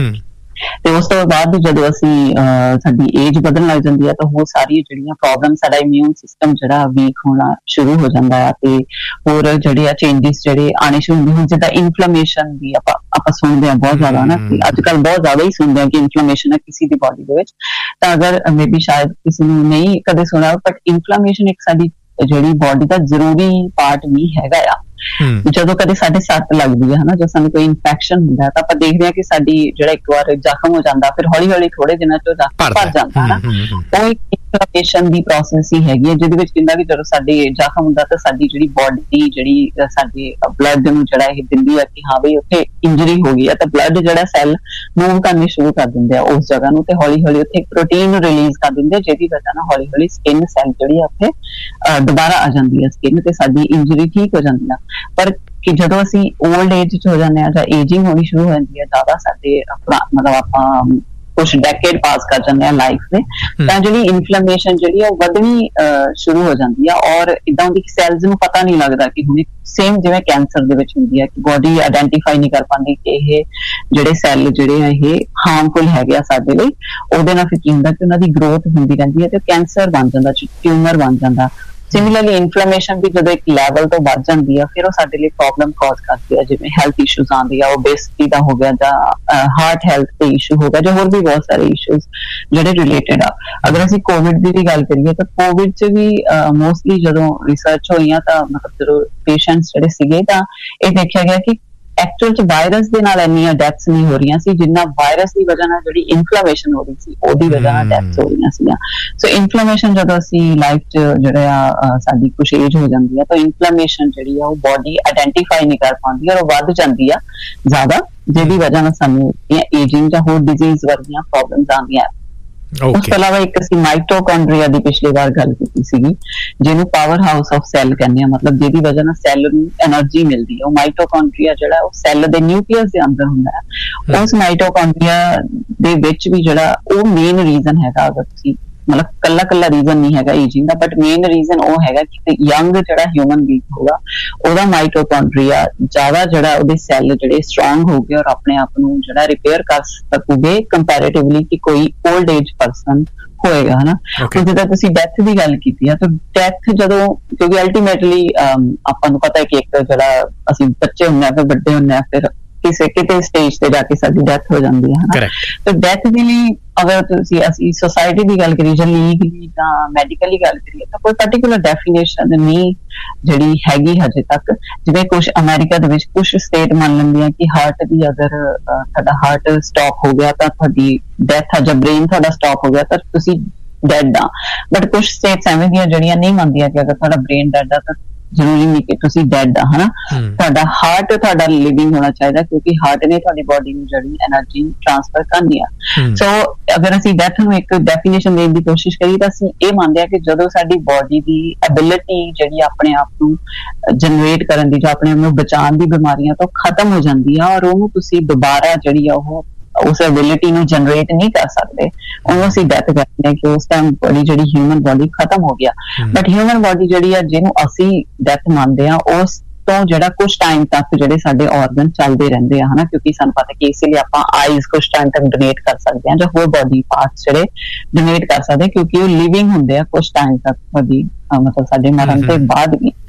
ਤੇ ਉਸ ਤੋਂ ਬਾਅਦ ਜਦੋਂ ਅਸੀਂ ਸਾਡੀ ਏਜ ਵਧਣ ਲੱਗ ਜਾਂਦੀ ਹੈ ਤਾਂ ਉਹ ਸਾਰੀਆਂ ਜਿਹੜੀਆਂ ਪ੍ਰੋਬਲਮ, ਸਾਡਾ ਇਮਿਊਨ ਸਿਸਟਮ ਜਿਹੜਾ ਵੀਕ ਹੋਣਾ ਸ਼ੁਰੂ ਹੋ ਜਾਂਦਾ ਹੈ ਤੇ ਹੋਰ ਜਿਹੜੇ ਆ ਚੇਂਜਸ ਜਿਹੜੇ ਆਣੇ ਸ਼ੁਰੂ ਹੁੰਦੇ ਹਨ, ਜਿੱਦਾਂ ਇਨਫਲੇਮੇਸ਼ਨ ਦੀ ਆਪਾਂ ਆਪਾਂ ਸੁਣਦੇ ਹਾਂ ਬਹੁਤ ਜ਼ਿਆਦਾ ਨਾ, ਕਿ ਅੱਜ ਕੱਲ੍ਹ ਬਹੁਤ ਜ਼ਿਆਦਾ ਹੀ ਸੁਣਦੇ ਹਾਂ ਕਿ ਇਨਫਲੇਮੇਸ਼ਨ ਹੈ ਕਿਸੇ ਦੀ ਬੋਡੀ ਦੇ ਵਿੱਚ। ਤਾਂ ਅਗਰ ਮੇ ਬੀ ਸ਼ਾਇਦ ਕਿਸੇ ਨੂੰ ਨਹੀਂ ਕਦੇ ਸੁਣਿਆ, ਬਟ ਇਨਫਲੇਮੇਸ਼ਨ ਇੱਕ ਸਾਡੀ ਜਿਹੜੀ ਬੋਡੀ ਦਾ ਜ਼ਰੂਰੀ ਪਾਰਟ ਵੀ ਹੈਗਾ ਆ। ਜਦੋਂ ਕਦੇ ਸਾਡੇ ਸੱਟ ਲੱਗਦੀ ਹੈ ਹਨਾ, ਜਦੋਂ ਸਾਨੂੰ ਕੋਈ ਇਨਫੈਕਸ਼ਨ ਹੁੰਦਾ ਤਾਂ ਆਪਾਂ ਦੇਖਦੇ ਹਾਂ ਕਿ ਸਾਡੀ ਜਿਹੜਾ ਇੱਕ ਵਾਰ ਜ਼ਖਮ ਹੋ ਜਾਂਦਾ, ਫਿਰ ਹੌਲੀ ਹੌਲੀ ਥੋੜੇ ਦਿਨਾਂ ਚ ਜ਼ਖਮ ਭਰ ਜਾਂਦਾ ਹੈ। ਉਹ ਇੱਕ ਇਨਫਲੇਮੇਸ਼ਨ ਦੀ ਪ੍ਰੋਸੈਸ ਹੀ ਹੈਗੀ ਹੈ, ਜਿਹਦੇ ਵਿੱਚ ਕਹਿੰਦਾ ਕਿ ਜਦੋਂ ਸਾਡੇ ਜ਼ਖਮ ਹੁੰਦਾ ਤਾਂ ਸਾਡੀ ਜਿਹੜੀ ਬੋਡੀ ਜਿਹੜੀ ਸਾਡੇ ਬਲੱਡ ਨੂੰ ਜਿਹੜਾ ਇਹ ਦਿੰਦੀ ਹੈ ਕਿ ਹਾਂ ਬਈ ਉੱਥੇ ਇੰਜਰੀ ਹੋ ਗਈ ਹੈ, ਤਾਂ ਬਲੱਡ ਜਿਹੜਾ ਸੈੱਲ ਮੂਵ ਕਰਨੇ ਸ਼ੁਰੂ ਕਰ ਦਿੰਦੇ ਆ ਉਸ ਜਗ੍ਹਾ ਨੂੰ, ਤੇ ਹੌਲੀ ਹੌਲੀ ਉੱਥੇ ਇੱਕ ਪ੍ਰੋਟੀਨ ਰਿਲੀਜ਼ ਕਰ ਦਿੰਦੇ, ਜਿਹਦੀ ਵਜ੍ਹਾ ਨਾਲ ਹੌਲੀ ਹੌਲੀ ਸਕਿਨ ਸੈੱਲ ਜਿਹੜੀ ਆ ਉੱਥੇ ਦੁਬਾਰਾ ਆ ਜਾਂਦੀ ਹੈ ਸਕਿਨ, ਤੇ ਸਾਡੀ ਇੰਜਰੀ ਠੀਕ ਹੋ ਜਾਂਦੀ ਆ। ਪਰ ਕਿ ਜਦੋਂ ਅਸੀਂ ਓਲਡ ਏਜ ਚ ਹੋ ਜਾਂਦੇ ਹਾਂ ਜਾਂ ਏਜਿੰਗ ਹੋਣੀ ਸ਼ੁਰੂ ਹੋ ਜਾਂਦੀ ਹੈ ਜ਼ਿਆਦਾ, ਸਾਡੇ ਆਪਣਾ ਮਤਲਬ ਆਪਾਂ ਕੁਛ ਡੈਕੇਡ ਪਾਸ ਕਰ ਜਾਂਦੇ ਆ ਲਾਈਫ ਦੇ, ਤਾਂ ਜਿਹੜੀ ਇਨਫਲੇਮੇਸ਼ਨ ਜਿਹੜੀ ਆ ਉਹ ਵਧਣੀ ਸ਼ੁਰੂ ਹੋ ਜਾਂਦੀ ਆ, ਔਰ ਇਦਾਂ ਹੁੰਦੀ ਕਿ ਸੈਲਸ ਨੂੰ ਪਤਾ ਨਹੀਂ ਲੱਗਦਾ ਕਿ ਹੁਣ ਸੇਮ ਜਿਵੇਂ ਕੈਂਸਰ ਦੇ ਵਿੱਚ ਹੁੰਦੀ ਹੈ ਕਿ ਬੋਡੀ ਆਇਡੈਂਟੀਫਾਈ ਨਹੀਂ ਕਰ ਪਾਉਂਦੀ ਕਿ ਇਹ ਜਿਹੜੇ ਸੈੱਲ ਜਿਹੜੇ ਆ ਇਹ ਹਾਰਮਫੁਲ ਹੈਗੇ ਆ ਸਾਡੇ ਲਈ। ਉਹਦੇ ਨਾਲ ਫਿਰ ਕੀ ਹੁੰਦਾ ਕਿ ਉਹਨਾਂ ਦੀ ਗਰੋਥ ਹੁੰਦੀ ਰਹਿੰਦੀ ਹੈ ਤੇ ਕੈਂਸਰ ਬਣ ਜਾਂਦਾ, ਟਿਊਮਰ ਬਣ ਜਾਂਦਾ। ਸਿਮਿਲਰਲੀ ਇਨਫਲੇਮੇਸ਼ਨ ਵੀ ਜਦੋਂ ਇੱਕ ਲੈਵਲ ਤੋਂ ਵੱਧ ਜਾਂਦੀ ਆ ਫਿਰ ਉਹ ਸਾਡੇ ਲਈ ਪ੍ਰੋਬਲਮ ਕਾਜ਼ ਕਰਦੀ ਆ, ਜਿਵੇਂ ਹੈਲਥ ਇਸ਼ੂਜ਼ ਆਉਂਦੇ ਆ, ਓਬੇਸਿਟੀ ਦਾ ਹੋ ਗਿਆ ਜਾਂ ਹਾਰਟ ਹੈਲਥ ਦੇ ਇਸ਼ੂ ਹੋ ਗਿਆ, ਜਾਂ ਹੋਰ ਵੀ ਬਹੁਤ ਸਾਰੇ ਇਸ਼ੂਜ਼ ਜਿਹੜੇ ਰਿਲੇਟਡ ਆ। ਅਗਰ ਅਸੀਂ ਕੋਵਿਡ ਦੀ ਵੀ ਗੱਲ ਕਰੀਏ ਤਾਂ ਕੋਵਿਡ ਚ ਵੀ ਮੋਸਟਲੀ ਜਦੋਂ ਰਿਸਰਚ ਹੋਈਆਂ ਤਾਂ ਮਤਲਬ ਜਦੋਂ ਪੇਸ਼ੈਂਟਸ ਜਿਹੜੇ ਸੀਗੇ ਤਾਂ ਇਹ ਦੇਖਿਆ ਗਿਆ ਕਿ ਐਕਚੁਅਲ ਚ ਵਾਇਰਸ ਦੇ ਨਾਲ ਇੰਨੀਆਂ ਡੈਥਸ ਨਹੀਂ ਹੋ ਰਹੀਆਂ ਸੀ ਜਿੰਨਾ ਵਾਇਰਸ ਦੀ ਵਜ੍ਹਾ ਨਾਲ ਜਿਹੜੀ ਇਨਫਲੇਮੇਸ਼ਨ ਹੋ ਰਹੀ ਸੀ ਉਹਦੀ ਵਜ੍ਹਾ ਨਾਲ ਡੈਥਸ ਹੋ ਰਹੀਆਂ ਸੀਗੀਆਂ। ਸੋ ਇਨਫਲੇਮੇਸ਼ਨ ਜਦੋਂ ਅਸੀਂ ਲਾਈਫ ਚ ਜਿਹੜੇ ਆ ਸਾਡੀ ਕੁਛ ਏਜ ਹੋ ਜਾਂਦੀ ਆ ਤਾਂ ਇਨਫਲੇਮੇਸ਼ਨ ਜਿਹੜੀ ਆ ਉਹ ਬੋਡੀ ਆਇਡੈਂਟੀਫਾਈ ਨਹੀਂ ਕਰ ਪਾਉਂਦੀ ਔਰ ਉਹ ਵੱਧ ਜਾਂਦੀ ਆ ਜ਼ਿਆਦਾ, ਜਿਹਦੀ ਵਜ੍ਹਾ ਨਾਲ ਸਾਨੂੰ ਏਜਿੰਗ ਜਾਂ ਹੋਰ ਡਿਜ਼ੀਜ਼ ਵਰਗੀਆਂ ਪ੍ਰੋਬਲਮਸ ਆਉਂਦੀਆਂ। ਉਸ ਤੋਂ ਇਲਾਵਾ ਇੱਕ ਅਸੀਂ ਮਾਈਟੋਕੌਂਡਰੀਆ ਦੀ ਪਿਛਲੀ ਵਾਰ ਗੱਲ ਕੀਤੀ ਸੀਗੀ, ਜਿਹਨੂੰ ਪਾਵਰ ਹਾਊਸ ਆਫ ਸੈੱਲ ਕਹਿੰਦੇ ਆ, ਮਤਲਬ ਜਿਹਦੀ ਵਜ੍ਹਾ ਨਾਲ ਸੈੱਲ ਨੂੰ ਐਨਰਜੀ ਮਿਲਦੀ ਹੈ। ਉਹ ਮਾਈਟੋਕੌਂਡਰੀਆ ਜਿਹੜਾ ਉਹ ਸੈੱਲ ਦੇ ਨਿਊਕਲੀਅਸ ਦੇ ਅੰਦਰ ਹੁੰਦਾ ਹੈ। ਉਸ ਮਾਈਟੋਕੌਂਡਰੀਆ ਦੇ ਵਿੱਚ ਵੀ ਜਿਹੜਾ ਉਹ ਮੇਨ ਰੀਜ਼ਨ ਹੈਗਾ, ਅਗਰ ਤੁਸੀਂ ਮਤਲਬ ਕੱਲਾ ਕੱਲਾ ਰੀਜ਼ਨ ਨਹੀਂ ਹੈਗਾ ageing the, but main reason ਉਹ ਹੈਗਾ ਕਿ ਯੰਗ ਜਿਹੜਾ ਹਿਊਮਨ ਬੀਂਗ ਹੋਗਾ ਉਹਦਾ ਮਾਈਟੋਕੌਂਡਰੀਆ ਜ਼ਿਆਦਾ ਜਿਹੜਾ ਉਹਦੇ ਸੈੱਲ ਜਿਹੜੇ ਸਟਰੋਂਗ ਹੋ ਗਏ ਔਰ ਆਪਣੇ ਆਪ ਨੂੰ ਜਿਹੜਾ ਰਿਪੇਅਰ ਕਰ ਸਕੂਗੇ ਕੰਪੈਰੇਟਿਵਲੀ ਕਿ ਕੋਈ ਓਲਡ ਏਜ ਪਰਸਨ ਹੋਏਗਾ ਹਨਾ। ਜਿੱਦਾਂ ਤੁਸੀਂ ਡੈਥ ਦੀ ਗੱਲ ਕੀਤੀ ਆ, ਤਾਂ ਡੈਥ ਜਦੋਂ, ਕਿਉਂਕਿ ਅਲਟੀਮੇਟਲੀ ਆਪਾਂ ਨੂੰ ਪਤਾ ਹੈ ਕਿ ਇੱਕ ਜਿਹੜਾ ਅਸੀਂ ਬੱਚੇ ਹੁੰਦੇ ਆ ਫਿਰ ਵੱਡੇ ਹੁੰਦੇ ਆ, ਫਿਰ ਕਿਸੇ ਕਿਤੇ ਸਟੇਜ ਤੇ ਜਾ ਕੇ ਸਾਡੀ ਡੈਥ ਹੋ ਜਾਂਦੀ ਹੈ ਹਨਾ। ਤੇ ਡੈਥ ਦੇ ਲਈ ਅਗਰ ਤੁਸੀਂ ਅਸੀਂ ਸੋਸਾਇਟੀ ਦੀ ਗੱਲ ਕਰੀਏ ਜਾਂ ਲੀਗਲੀ ਜਾਂ ਮੈਡੀਕਲੀ ਗੱਲ ਕਰੀਏ ਤਾਂ ਕੋਈ ਪਰਟੀਕੂਲਰ ਡੈਫੀਨੇਸ਼ਨ ਨਹੀਂ ਜਿਹੜੀ ਹੈਗੀ ਹਜੇ ਤੱਕ। ਜਿਵੇਂ ਕੁਛ ਅਮਰੀਕਾ ਦੇ ਵਿੱਚ ਕੁਛ ਸਟੇਟ ਮੰਨ ਲੈਂਦੀਆਂ ਕਿ ਹਾਰਟ ਦੀ ਅਗਰ ਤੁਹਾਡਾ ਹਾਰਟ ਸਟਾਪ ਹੋ ਗਿਆ ਤਾਂ ਤੁਹਾਡੀ ਡੈਥ ਆ, ਜਾਂ ਬ੍ਰੇਨ ਤੁਹਾਡਾ ਸਟਾਪ ਹੋ ਗਿਆ ਤਾਂ ਤੁਸੀਂ ਡੈਡ ਆ। ਬਟ ਕੁਛ ਸਟੇਟਸ ਐਵੇਂ ਦੀਆਂ ਜਿਹੜੀਆਂ ਨਹੀਂ ਮੰਨਦੀਆਂ ਕਿ ਅਗਰ ਤੁਹਾਡਾ ਬ੍ਰੇਨ ਡੈਡ ਆ ਤਾਂ ਜ਼ਰੂਰੀ ਨਹੀਂ ਕਿ ਤੁਸੀਂ ਡੈਡ ਆ ਹਨਾ। ਤੁਹਾਡਾ ਹਾਰਟ ਤੁਹਾਡਾ ਲਿਵਿੰਗ ਹੋਣਾ ਚਾਹੀਦਾ, ਕਿਉਂਕਿ ਹਾਰਟ ਨੇ ਤੁਹਾਡੀ ਬੋਡੀ ਨੂੰ ਜਿਹੜੀ ਐਨਰਜੀ ਟ੍ਰਾਂਸਫਰ ਕਰਨੀ ਆ। ਸੋ ਅਗਰ ਅਸੀਂ ਡੈਥ ਨੂੰ ਇੱਕ ਡੈਫੀਨੇਸ਼ਨ ਦੇਣ ਦੀ ਕੋਸ਼ਿਸ਼ ਕਰੀਏ ਤਾਂ ਅਸੀਂ ਇਹ ਮੰਨਦੇ ਆ ਕਿ ਜਦੋਂ ਸਾਡੀ ਬੋਡੀ ਦੀ ਐਬਿਲਿਟੀ ਜਿਹੜੀ ਆਪਣੇ ਆਪ ਨੂੰ ਜਨਰੇਟ ਕਰਨ ਦੀ ਜਾਂ ਆਪਣੇ ਆਪ ਨੂੰ ਬਚਾਉਣ ਦੀ ਬਿਮਾਰੀਆਂ ਤੋਂ ਖਤਮ ਹੋ ਜਾਂਦੀ ਆ, ਔਰ ਉਹਨੂੰ ਤੁਸੀਂ ਦੁਬਾਰਾ ਜਿਹੜੀ ਆ ਉਹ ਉਸ ਐਬਿਲਿਟੀ ਨੂੰ ਜਨਰੇਟ ਨਹੀਂ ਕਰ ਸਕਦੇ, ਉਹਨੂੰ ਅਸੀਂ ਡੈਥ ਕਹਿੰਦੇ ਹਾਂ ਕਿ ਉਸ ਟਾਈਮ ਬੋਡੀ ਜਿਹੜੀ ਹਿਊਮਨ ਬੋਡੀ ਖਤਮ ਹੋ ਗਿਆ। ਬਟ ਹਿਊਮਨ ਬੋਡੀ ਜਿਹੜੀ ਆ ਜਿਹਨੂੰ ਅਸੀਂ ਡੈਥ ਮੰਨਦੇ ਆ, ਉਸ ਤੋਂ ਜਿਹੜਾ ਕੁਛ ਟਾਈਮ ਤੱਕ ਜਿਹੜੇ ਸਾਡੇ ਆਰਗਨ ਚੱਲਦੇ ਰਹਿੰਦੇ ਆ ਹਨਾ, ਕਿਉਂਕਿ ਸਾਨੂੰ ਪਤਾ ਕਿ ਇਸ ਲਈ ਆਪਾਂ ਆਈਜ਼ ਕੁਛ ਟਾਈਮ ਤੱਕ ਡੋਨੇਟ ਕਰ ਸਕਦੇ ਹਾਂ ਜਾਂ ਹੋਰ ਬੋਡੀ ਪਾਰਟਸ ਜਿਹੜੇ ਡੋਨੇਟ ਕਰ ਸਕਦੇ, ਕਿਉਂਕਿ ਉਹ ਲਿਵਿੰਗ ਹੁੰਦੇ ਆ ਕੁਛ ਟਾਈਮ ਤੱਕ, ਬੋਡੀ ਮਤਲਬ ਸਾਡੇ ਮਰਨ ਤੋਂ ਬਾਅਦ ਵੀ।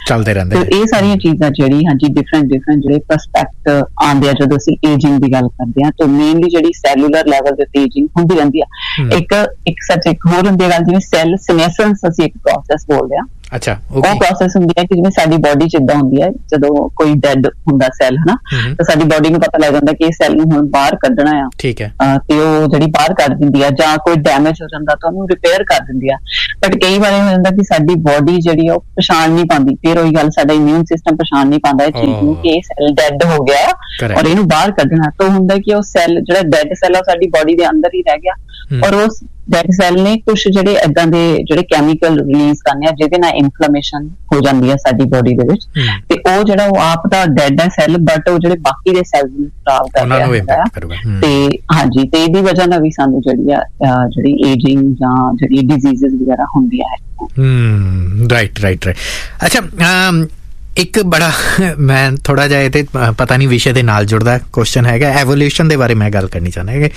ਚੱਲਦੇ ਰਹਿੰਦੇ ਤੇ ਇਹ ਸਾਰੀਆਂ ਚੀਜ਼ਾਂ ਜਿਹੜੀ ਹਾਂਜੀ ਡਿਫਰੈਂਟ ਡਿਫਰੈਂਟ ਜਿਹੜੇ ਪ੍ਰਸਪੈਕਟ ਆਉਂਦੇ ਆ ਜਦੋਂ ਅਸੀਂ ਏਜਿੰਗ ਦੀ ਗੱਲ ਕਰਦੇ ਹਾਂ। ਤਾਂ ਮੇਨਲੀ ਜਿਹੜੀ ਸੈਲੂਲਰ ਲੈਵਲ ਤੇ ਏਜਿੰਗ ਹੁੰਦੀ ਰਹਿੰਦੀ ਆ। ਇੱਕ ਇੱਕ ਸੱਚ ਇੱਕ ਹੋਰ ਹੁੰਦੀ ਗੱਲ ਜਿਵੇਂ ਸੈੱਲ ਸੀਨੈਸੈਂਸ ਅਸੀਂ ਇੱਕ ਪ੍ਰੋਸੈਸ ਬੋਲਦੇ ਹਾਂ। ਅੱਛਾ, ਉਹ ਪ੍ਰੋਸੈਸ ਹੁੰਦੀ ਹੈ ਕਿ ਜਿਵੇਂ ਸਾਡੀ ਬੋਡੀ 'ਚ ਏਦਾਂ ਹੁੰਦੀ ਹੈ ਜਦੋਂ ਕੋਈ ਡੈਡ ਹੁੰਦਾ ਸੈੱਲ ਹਨਾ, ਤਾਂ ਸਾਡੀ ਬੋਡੀ ਨੂੰ ਪਤਾ ਲੱਗ ਜਾਂਦਾ ਕਿ ਇਹ ਸੈੱਲ ਨੂੰ ਹੁਣ ਬਾਹਰ ਕੱਢਣਾ ਆ। ਠੀਕ ਹੈ। ਤੇ ਉਹ ਜਿਹੜੀ ਬਾਹਰ ਕੱਢ ਦਿੰਦੀ ਆ, ਜਾਂ ਕੋਈ ਡੈਮੇਜ ਹੋ ਜਾਂਦਾ ਤਾਂ ਉਹਨੂੰ ਰਿਪੇਅਰ ਕਰ ਦਿੰਦੀ ਆ। ਬਟ ਕਈ ਵਾਰ ਇਹ ਹੋ ਜਾਂਦਾ ਕਿ ਸਾਡੀ ਬੋਡੀ ਜਿਹੜੀ ਉਹ ਪਛਾਣ ਨਹੀਂ ਪਾਉਂਦੀ, ਫਿਰ ਉਹੀ ਗੱਲ ਸਾਡਾ ਇਮਿਊਨ ਸਿਸਟਮ ਪਛਾਣ ਨਹੀਂ ਪਾਉਂਦਾ ਇਹ ਚੀਜ਼ ਨੂੰ ਕਿ ਇਹ ਸੈੱਲ ਡੈਡ ਹੋ ਗਿਆ ਔਰ ਇਹਨੂੰ ਬਾਹਰ ਕੱਢਣਾ। ਤਾਂ ਹੁੰਦਾ ਕਿ ਉਹ ਸੈੱਲ ਜਿਹੜਾ ਡੈਡ ਸੈੱਲ ਆ ਸਾਡੀ ਬੋਡੀ ਦੇ ਅੰਦਰ ਹੀ ਰਹਿ ਗਿਆ ਔਰ ਉਸ ਡੈਡ ਸੈੱਲ ਨੇ ਕੁਝ ਜਿਹੜੇ ਏਦਾਂ ਦੇ ਜਿਹੜੇ ਕੈਮੀਕਲ ਰਿਲੀਜ਼ ਕਰਨੇ ਆ ਜਿਹਦੇ ਨਾਲ ਇਨਫਲੇਮੇਸ਼ਨ ਹੋ ਜਾਂਦੀ ਹੈ ਸਾਡੀ ਬੋਡੀ ਦੇ ਵਿੱਚ। ਤੇ ਉਹ ਜਿਹੜਾ ਉਹ ਆਪ ਦਾ ਡੈਡ ਹੈ ਸੈੱਲ, ਬਟ ਉਹ ਜਿਹੜੇ ਬਾਕੀ ਦੇ ਸੈੱਲ ਨੂੰ ਖਰਾਬ ਕਰ ਰਿਹਾ ਹੈ। ਤੇ ਹਾਂਜੀ, ਤੇ ਇਹਦੀ ਵਜ੍ਹਾ ਨਾਲ ਵੀ ਸਾਨੂੰ ਜਿਹੜੀ ਆ ਜਿਹੜੀ ਏਜਿੰਗ ਜਾਂ ਜਿਹੜੀ ਡਿਜ਼ੀਜ਼ਸ ਵਗੈਰਾ ਹੁੰਦੀਆਂ ਹੈ। ਹਮ ਰਾਈਟ ਰਾਈਟ ਰਾਈਟ ਅੱਛਾ, ਇੱਕ ਬੜਾ ਮੈਂ ਥੋੜਾ ਜਿਹਾ ਇਹ ਤੇ ਪਤਾ ਨਹੀਂ ਵਿਸ਼ੇ ਦੇ ਨਾਲ ਜੁੜਦਾ ਕੁਐਸਚਨ ਹੈਗਾ, ਐਵੋਲਿਊਸ਼ਨ ਦੇ ਬਾਰੇ ਮੈਂ ਗੱਲ ਕਰਨੀ ਚਾਹੁੰਦਾ ਕਿ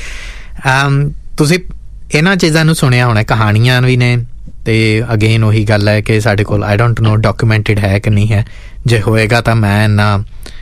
ਤੁਸੀਂ ਇਹਨਾਂ ਚੀਜ਼ਾਂ ਨੂੰ ਸੁਣਿਆ ਹੋਣਾ, ਕਹਾਣੀਆਂ ਵੀ ਨੇ, ਤੇ ਅਗੇਨ ਉਹੀ ਗੱਲ ਹੈ ਕਿ ਸਾਡੇ ਕੋਲ ਆਈ ਡੋਂਟ ਨੋ ਡਾਕੂਮੈਂਟਡ ਹੈ ਕਿ ਨਹੀਂ ਹੈ। ਜੇ ਹੋਏਗਾ ਤਾਂ ਮੈਂ ਇੰਨਾ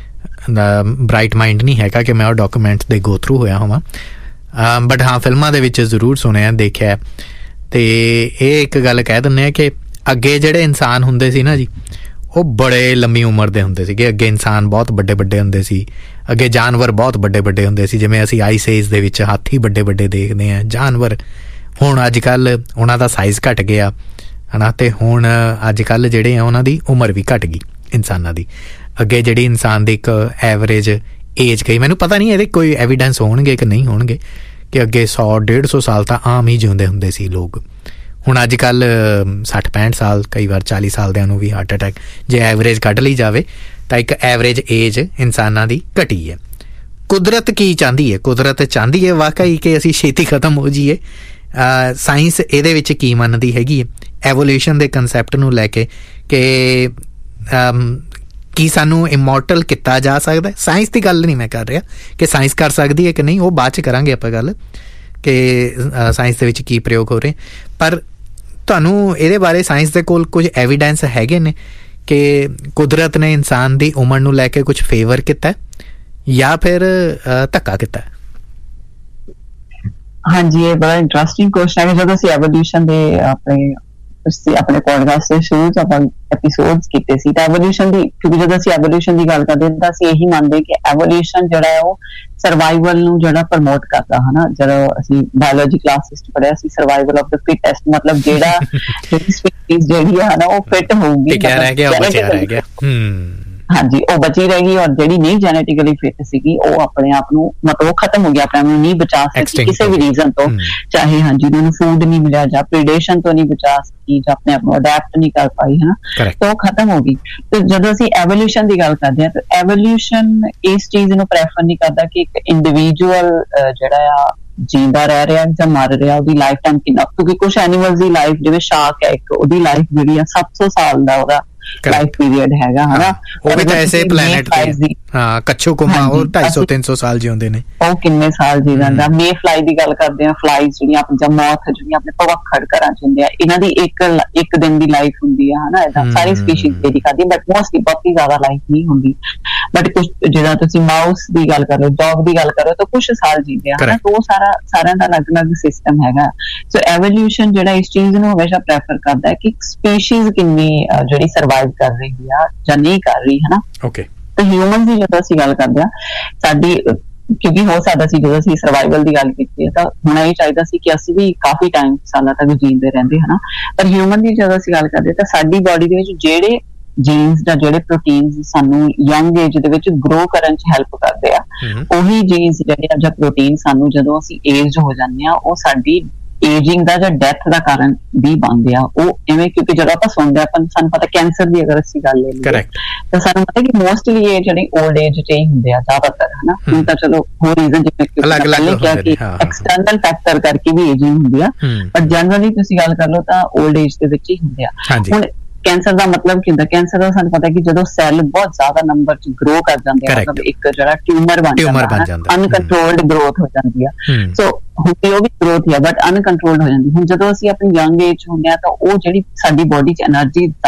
ਬਰਾਈਟ ਮਾਈਂਡ ਨਹੀਂ ਹੈਗਾ ਕਿ ਮੈਂ ਉਹ ਡਾਕੂਮੈਂਟ ਦੇ ਗੋ ਥਰੂ ਹੋਇਆ ਹੋਵਾਂ, ਬਟ ਹਾਂ ਫਿਲਮਾਂ ਦੇ ਵਿੱਚ ਜ਼ਰੂਰ ਸੁਣਿਆ ਦੇਖਿਆ। ਤੇ ਇਹ ਇੱਕ ਗੱਲ ਕਹਿ ਦਿੰਦੇ ਹਾਂ ਕਿ ਅੱਗੇ ਜਿਹੜੇ ਇਨਸਾਨ ਹੁੰਦੇ ਸੀ ਨਾ ਜੀ, ਉਹ ਬੜੇ ਲੰਮੀ ਉਮਰ ਦੇ ਹੁੰਦੇ ਸੀਗੇ। ਅੱਗੇ ਇਨਸਾਨ ਬਹੁਤ ਵੱਡੇ ਵੱਡੇ ਹੁੰਦੇ ਸੀ, ਅੱਗੇ ਜਾਨਵਰ ਬਹੁਤ ਵੱਡੇ ਵੱਡੇ ਹੁੰਦੇ ਸੀ। ਜਿਵੇਂ ਅਸੀਂ ਆਈਸ ਏਜ ਦੇ ਵਿੱਚ ਹਾਥੀ ਵੱਡੇ ਵੱਡੇ ਦੇਖਦੇ ਹਾਂ, ਜਾਨਵਰ। ਹੁਣ ਅੱਜ ਕੱਲ੍ਹ ਉਹਨਾਂ ਦਾ ਸਾਈਜ਼ ਘੱਟ ਗਿਆ ਹੈ ਨਾ, ਅਤੇ ਹੁਣ ਅੱਜ ਕੱਲ੍ਹ ਜਿਹੜੇ ਆ ਉਹਨਾਂ ਦੀ ਉਮਰ ਵੀ ਘੱਟ ਗਈ ਇਨਸਾਨਾਂ ਦੀ। ਅੱਗੇ ਜਿਹੜੀ ਇਨਸਾਨ ਦੀ ਇੱਕ ਐਵਰੇਜ ਏਜ ਗਈ, ਮੈਨੂੰ ਪਤਾ ਨਹੀਂ ਇਹਦੇ ਕੋਈ ਐਵੀਡੈਂਸ ਹੋਣਗੇ ਕਿ ਨਹੀਂ ਹੋਣਗੇ, ਕਿ ਅੱਗੇ ਸੌ ਡੇਢ ਸੌ ਸਾਲ ਤਾਂ ਆਮ ਹੀ ਜਿਉਂਦੇ ਹੁੰਦੇ ਸੀ ਲੋਕ। ਹੁਣ ਅੱਜ ਕੱਲ੍ਹ ਸੱਠ ਪੈਂਹਠ ਸਾਲ, ਕਈ ਵਾਰ ਚਾਲੀ ਸਾਲਦਿਆਂ ਨੂੰ ਵੀ ਹਾਰਟ ਅਟੈਕ ਜੇ ਐਵਰੇਜ ਕੱਢ ਲਈ ਜਾਵੇ ਤਾਂ ਇੱਕ ਐਵਰੇਜ ਏਜ ਇਨਸਾਨਾਂ ਦੀ ਘਟੀ ਹੈ। ਕੁਦਰਤ ਕੀ ਚਾਹੁੰਦੀ ਹੈ? ਕੁਦਰਤ ਚਾਹੁੰਦੀ ਹੈ ਵਾਕਈ ਕਿ ਅਸੀਂ ਛੇਤੀ ਖਤਮ ਹੋ ਜਾਈਏ? ਸਾਇੰਸ ਇਹਦੇ ਵਿੱਚ ਕੀ ਮੰਨਦੀ ਹੈਗੀ ਹੈ ਐਵੋਲਿਊਸ਼ਨ ਦੇ ਕੰਸੈਪਟ ਨੂੰ ਲੈ ਕੇ, ਕਿ ਕੀ ਸਾਨੂੰ ਇਮੋਰਟਲ ਕੀਤਾ ਜਾ ਸਕਦਾ? ਸਾਇੰਸ ਦੀ ਗੱਲ ਨਹੀਂ ਮੈਂ ਕਰ ਰਿਹਾ ਕਿ ਸਾਇੰਸ ਕਰ ਸਕਦੀ ਹੈ ਕਿ ਨਹੀਂ, ਉਹ ਬਾਅਦ 'ਚ ਕਰਾਂਗੇ ਆਪਾਂ ਗੱਲ ਕਿ ਸਾਇੰਸ ਦੇ ਵਿੱਚ ਕੀ ਪ੍ਰਯੋਗ ਹੋ ਰਹੇ। ਪਰ ਤੁਹਾਨੂੰ ਇਹਦੇ ਬਾਰੇ ਸਾਇੰਸ ਦੇ ਕੋਲ ਕੁਝ ਐਵੀਡੈਂਸ ਹੈਗੇ ਨੇ ਕਿ ਕੁਦਰਤ ਨੇ ਇਨਸਾਨ ਦੀ ਉਮਰ ਨੂੰ ਲੈ ਕੇ ਕੁਝ ਫੇਵਰ ਕੀਤਾ ਜਾਂ ਫਿਰ ਧੱਕਾ ਕੀਤਾ? ਹਾਂਜੀ, ਇਹ ਬੜਾ ਇੰਟਰਸਟਿੰਗ ਕੁਐਸਚਨ ਹੈ। ਜਦੋਂ ਅਸੀਂ ਐਵੋਲਿਊਸ਼ਨ ਦੇ ਆਪਣੇ ਆਪਣੇ ਪੋਡਕਾਸਟ ਦੇ ਸ਼ੁਰੂ 'ਚ ਆਪਾਂ ਐਪੀਸੋਡਸ ਕੀਤੇ ਸੀ ਤਾਂ ਐਵੋਲਿਊਸ਼ਨ ਦੀ, ਕਿਉਂਕਿ ਜਦੋਂ ਅਸੀਂ ਐਵੋਲਿਊਸ਼ਨ ਦੀ ਗੱਲ ਕਰਦੇ ਤਾਂ ਅਸੀਂ ਇਹੀ ਮੰਨਦੇ ਕਿ ਐਵੋਲਿਊਸ਼ਨ ਜਿਹੜਾ ਹੈ ਉਹ ਸਰਵਾਈਵਲ ਨੂੰ ਜਿਹੜਾ ਪ੍ਰਮੋਟ ਕਰਦਾ ਹੈ ਨਾ। ਜਦੋਂ ਅਸੀਂ ਬਾਇਓਲੋਜੀ ਕਲਾਸਿਸ 'ਚ ਪੜ੍ਹਿਆ ਸੀ ਸਰਵਾਈਵਲ ਆਫ ਦ ਫਿਟੈਸਟ, ਮਤਲਬ ਜਿਹੜਾ ਜਿਹੜੀ ਸਪੀਸੀਜ਼ ਜਿਹੜੀ ਹੈ ਨਾ ਉਹ ਫਿਟ ਹੋਊਗੀ, ਹਾਂਜੀ ਉਹ ਬਚੀ ਰਹੇਗੀ, ਔਰ ਜਿਹੜੀ ਨਹੀਂ ਜੈਨੇਟਿਕਲੀ ਫਿਟ ਸੀਗੀ ਉਹ ਆਪਣੇ ਆਪ ਨੂੰ ਮਤਲਬ ਖਤਮ ਹੋ ਗਿਆ, ਆਪਣੇ ਆਪ ਨੂੰ ਨਹੀਂ ਬਚਾ ਸਕੀ ਕਿਸੇ ਵੀ ਰੀਜ਼ਨ ਤੋਂ, ਚਾਹੇ ਹਾਂਜੀ ਉਹਨੂੰ ਫੂਡ ਨਹੀਂ ਮਿਲਿਆ ਜਾਂ ਪ੍ਰੀਡੇਸ਼ਨ ਤੋਂ ਨਹੀਂ ਬਚਾ ਸਕੀ ਜਾਂ ਆਪਣੇ ਆਪ ਨੂੰ ਅਡੈਪਟ ਨਹੀਂ ਕਰ ਪਾਈ ਹੈ ਨਾ, ਤਾਂ ਉਹ ਖਤਮ ਹੋ ਗਈ। ਤੇ ਜਦੋਂ ਅਸੀਂ ਐਵੋਲਿਊਸ਼ਨ ਦੀ ਗੱਲ ਕਰਦੇ ਹਾਂ ਤਾਂ ਐਵੋਲਿਊਸ਼ਨ ਇਸ ਚੀਜ਼ ਨੂੰ ਪ੍ਰੈਫਰ ਨਹੀਂ ਕਰਦਾ ਕਿ ਇੱਕ ਇੰਡੀਵਿਜੂਅਲ ਜਿਹੜਾ ਆ ਜਿੰਦਾ ਰਹਿ ਰਿਹਾ ਜਾਂ ਮਰ ਰਿਹਾ ਉਹਦੀ ਲਾਈਫ ਟਾਈਮ ਕਿੰਨਾ, ਕਿਉਂਕਿ ਕੁਛ ਐਨੀਮਲਸ ਦੀ ਲਾਈਫ, ਜਿਵੇਂ ਸ਼ਾਰਕ ਹੈ ਇੱਕ, ਉਹਦੀ ਲਾਈਫ ਜਿਹੜੀ ਆ ਸੱਤ ਸੌ ਸਾਲ ਦਾ ਉਹਦਾ ਲਾਈਫ ਪੀਰੀਅਡ ਹੈਗਾ ਹਨਾ। ਉਹ ਵੀ ਤਾਂ ਐਸੇ ਪਲੈਨਟ ਤੇ ਹਾਂ ਕੱਛੂ ਕੁਮਾ ਉਹ ਢਾਈ ਸੌ ਤਿੰਨ ਸੌ ਸਾਲ ਜਿਉਂਦੇ ਨੇ, ਉਹ ਕਿੰਨੇ ਸਾਲ ਜੀ ਜਾਂਦਾ। ਮੇ ਫਲਾਈ ਦੀ ਗੱਲ ਕਰਦੇ ਆ, ਫਲਾਈਜ਼ ਜਿਹੜੀਆਂ ਜਾਂ ਮੌਥ ਜਿਹੜੀਆਂ ਆਪਣੇ ਭਵੱਖੜ ਘਰਾਂ ਚ ਹੁੰਦੇ ਆ, ਇਹਨਾਂ ਦੀ ਇੱਕ ਇੱਕ ਦਿਨ ਦੀ ਲਾਈਫ ਹੁੰਦੀ ਆ ਹਨਾ। ਏਦਾਂ ਸਾਰੀ species the khadi, but mostly ਬਹੁਤੀ ਜ਼ਿਆਦਾ ਲਾਈਫ ਨਹੀਂ ਹੁੰਦੀ। ਬਟ ਕੁਛ ਜਿਹੜਾ ਤੁਸੀਂ ਮਾਊਸ ਦੀ ਗੱਲ ਕਰੋ, ਡੌਗ ਦੀ ਗੱਲ ਕਰੋ, ਤਾਂ ਕੁਛ ਸਾਲ ਜੀਂਦੇ ਆ ਹਨਾ। ਉਹ ਸਾਰਾ ਸਾਰਿਆਂ ਦਾ ਅਲੱਗ ਅਲੱਗ ਸਿਸਟਮ ਹੈਗਾ। ਸੋ ਐਵੋਲਿਊਸ਼ਨ ਜਿਹੜਾ ਇਸ ਚੀਜ਼ ਨੂੰ ਹਮੇਸ਼ਾ ਪ੍ਰੈਫਰ ਕਰਦਾ ਹੈ ਕਿ ਸਪੀਸ਼ੀਜ਼ ਕਿੰਨੀ ਜਿਹੜੀ ਸਰਵਾਈਵ ਕਰ ਰਹੀ ਆ ਜਾਂ ਨਹੀਂ ਕਰ ਰਹੀ ਹਨਾ। ਓਕੇ, ਤੇ ਹਿਊਮਨ ਦੀ ਜਦੋਂ ਅਸੀਂ ਗੱਲ ਕਰਦੇ ਹਾਂ ਸਾਡੀ, ਕਿਉਂਕਿ ਹੋ ਸਕਦਾ ਸੀ ਜਦੋਂ ਅਸੀਂ ਸਰਵਾਈਵਲ ਦੀ ਗੱਲ ਕੀਤੀ ਹੈ ਤਾਂ ਹੋਣਾ ਇਹ ਚਾਹੀਦਾ ਸੀ ਕਿ ਅਸੀਂ ਵੀ ਕਾਫੀ ਟਾਈਮ ਸਾਲਾਂ ਤੱਕ ਜੀਂਦੇ ਰਹਿੰਦੇ ਹਨਾ। ਪਰ ਹਿਊਮਨ ਦੀ ਜਦੋਂ ਅਸੀਂ ਗੱਲ ਕਰਦੇ ਤਾਂ ਸਾਡੀ ਬੋਡੀ ਦੇ ਵਿੱਚ ਜਿਹੜੇ ਜੀਨਸ ਜਾਂ ਜਿਹੜੇ ਪ੍ਰੋਟੀਨਸ ਸਾਨੂੰ ਯੰਗ ਏਜ ਦੇ ਵਿੱਚ ਗਰੋ ਕਰਨ ਚ ਹੈਲਪ ਕਰਦੇ ਆ, ਉਹੀ ਜੀਨਸ ਜਿਹੜੇ ਆ ਜਾਂ ਪ੍ਰੋਟੀਨ ਸਾਨੂੰ ਜਦੋਂ ਅਸੀਂ ਏਜ ਹੋ ਜਾਂਦੇ ਆ ਉਹ ਸਾਡੀ ਏਜਿੰਗ ਦਾ ਜਾਂ ਡੈਥ ਦਾ ਕਾਰਨ ਵੀ ਬਣਦੇ ਆ। ਉਹ ਇਵੇਂ ਕਿਉਂਕਿ ਜਦੋਂ ਆਪਾਂ ਸੁਣਦੇ ਆਪਾਂ ਸਾਨੂੰ ਪਤਾ ਕੈਂਸਰ ਦੀ ਅਗਰ ਅਸੀਂ ਗੱਲ ਲੈ ਲਈਏ ਤਾਂ ਸਾਨੂੰ ਪਤਾ ਕਿ ਮੋਸਟਲੀ ਇਹ ਜਿਹੜੀ ਓਲਡ ਏਜ ਚ ਹੀ ਹੁੰਦੇ ਆ ਜ਼ਿਆਦਾਤਰ ਹਨਾ। ਹੁਣ ਤਾਂ ਚਲੋ ਹੋਰ ਰੀਜ਼ਨ ਜਿਵੇਂ ਕਿਹਾ ਕਿ ਐਕਸਟਰਨਲ ਫੈਕਟਰ ਕਰਕੇ ਵੀ ਏਜਿੰਗ ਹੁੰਦੀ ਆ, ਪਰ ਜਨਰਲੀ ਤੁਸੀਂ ਗੱਲ ਕਰ ਲਓ ਤਾਂ ਓਲਡ ਏਜ ਦੇ ਵਿੱਚ ਹੀ ਹੁੰਦੇ ਆ। ਹੁਣ ਕੈਂਸਰ ਦਾ ਮਤਲਬ ਕੀ ਹੁੰਦਾ? ਕੈਂਸਰ ਦਾ ਸਾਨੂੰ ਪਤਾ ਕਿ ਜਦੋਂ ਸੈੱਲ ਬਹੁਤ ਜ਼ਿਆਦਾ ਨੰਬਰ ਚ ਗਰੋ ਕਰ ਜਾਂਦੇ ਆ, ਮਤਲਬ ਇੱਕ ਜਿਹੜਾ ਟਿਊਮਰ ਬਣ ਜਾਂਦਾ, ਅਨਕੰਟਰੋਲਡ ਗਰੋਥ ਹੋ ਜਾਂਦੀ ਆ। ਸੋ ਹੁੰਦੀ ਉਹ ਵੀ ਗਰੋਥ ਹੈ ਬਟ ਅਨਕੰਟਰੋਲਡ ਹੋ ਜਾਂਦੀ। ਹੁਣ ਜਦੋਂ ਅਸੀਂ ਆਪਣੀ ਯੰਗ ਏਜ ਹੁੰਦੇ ਆ ਤਾਂ ਉਹ ਜਿਹੜੀ ਸਾਡੀ ਬੋਡੀ ਚ ਐਨਰਜੀ ਜ਼ਿਆਦਾ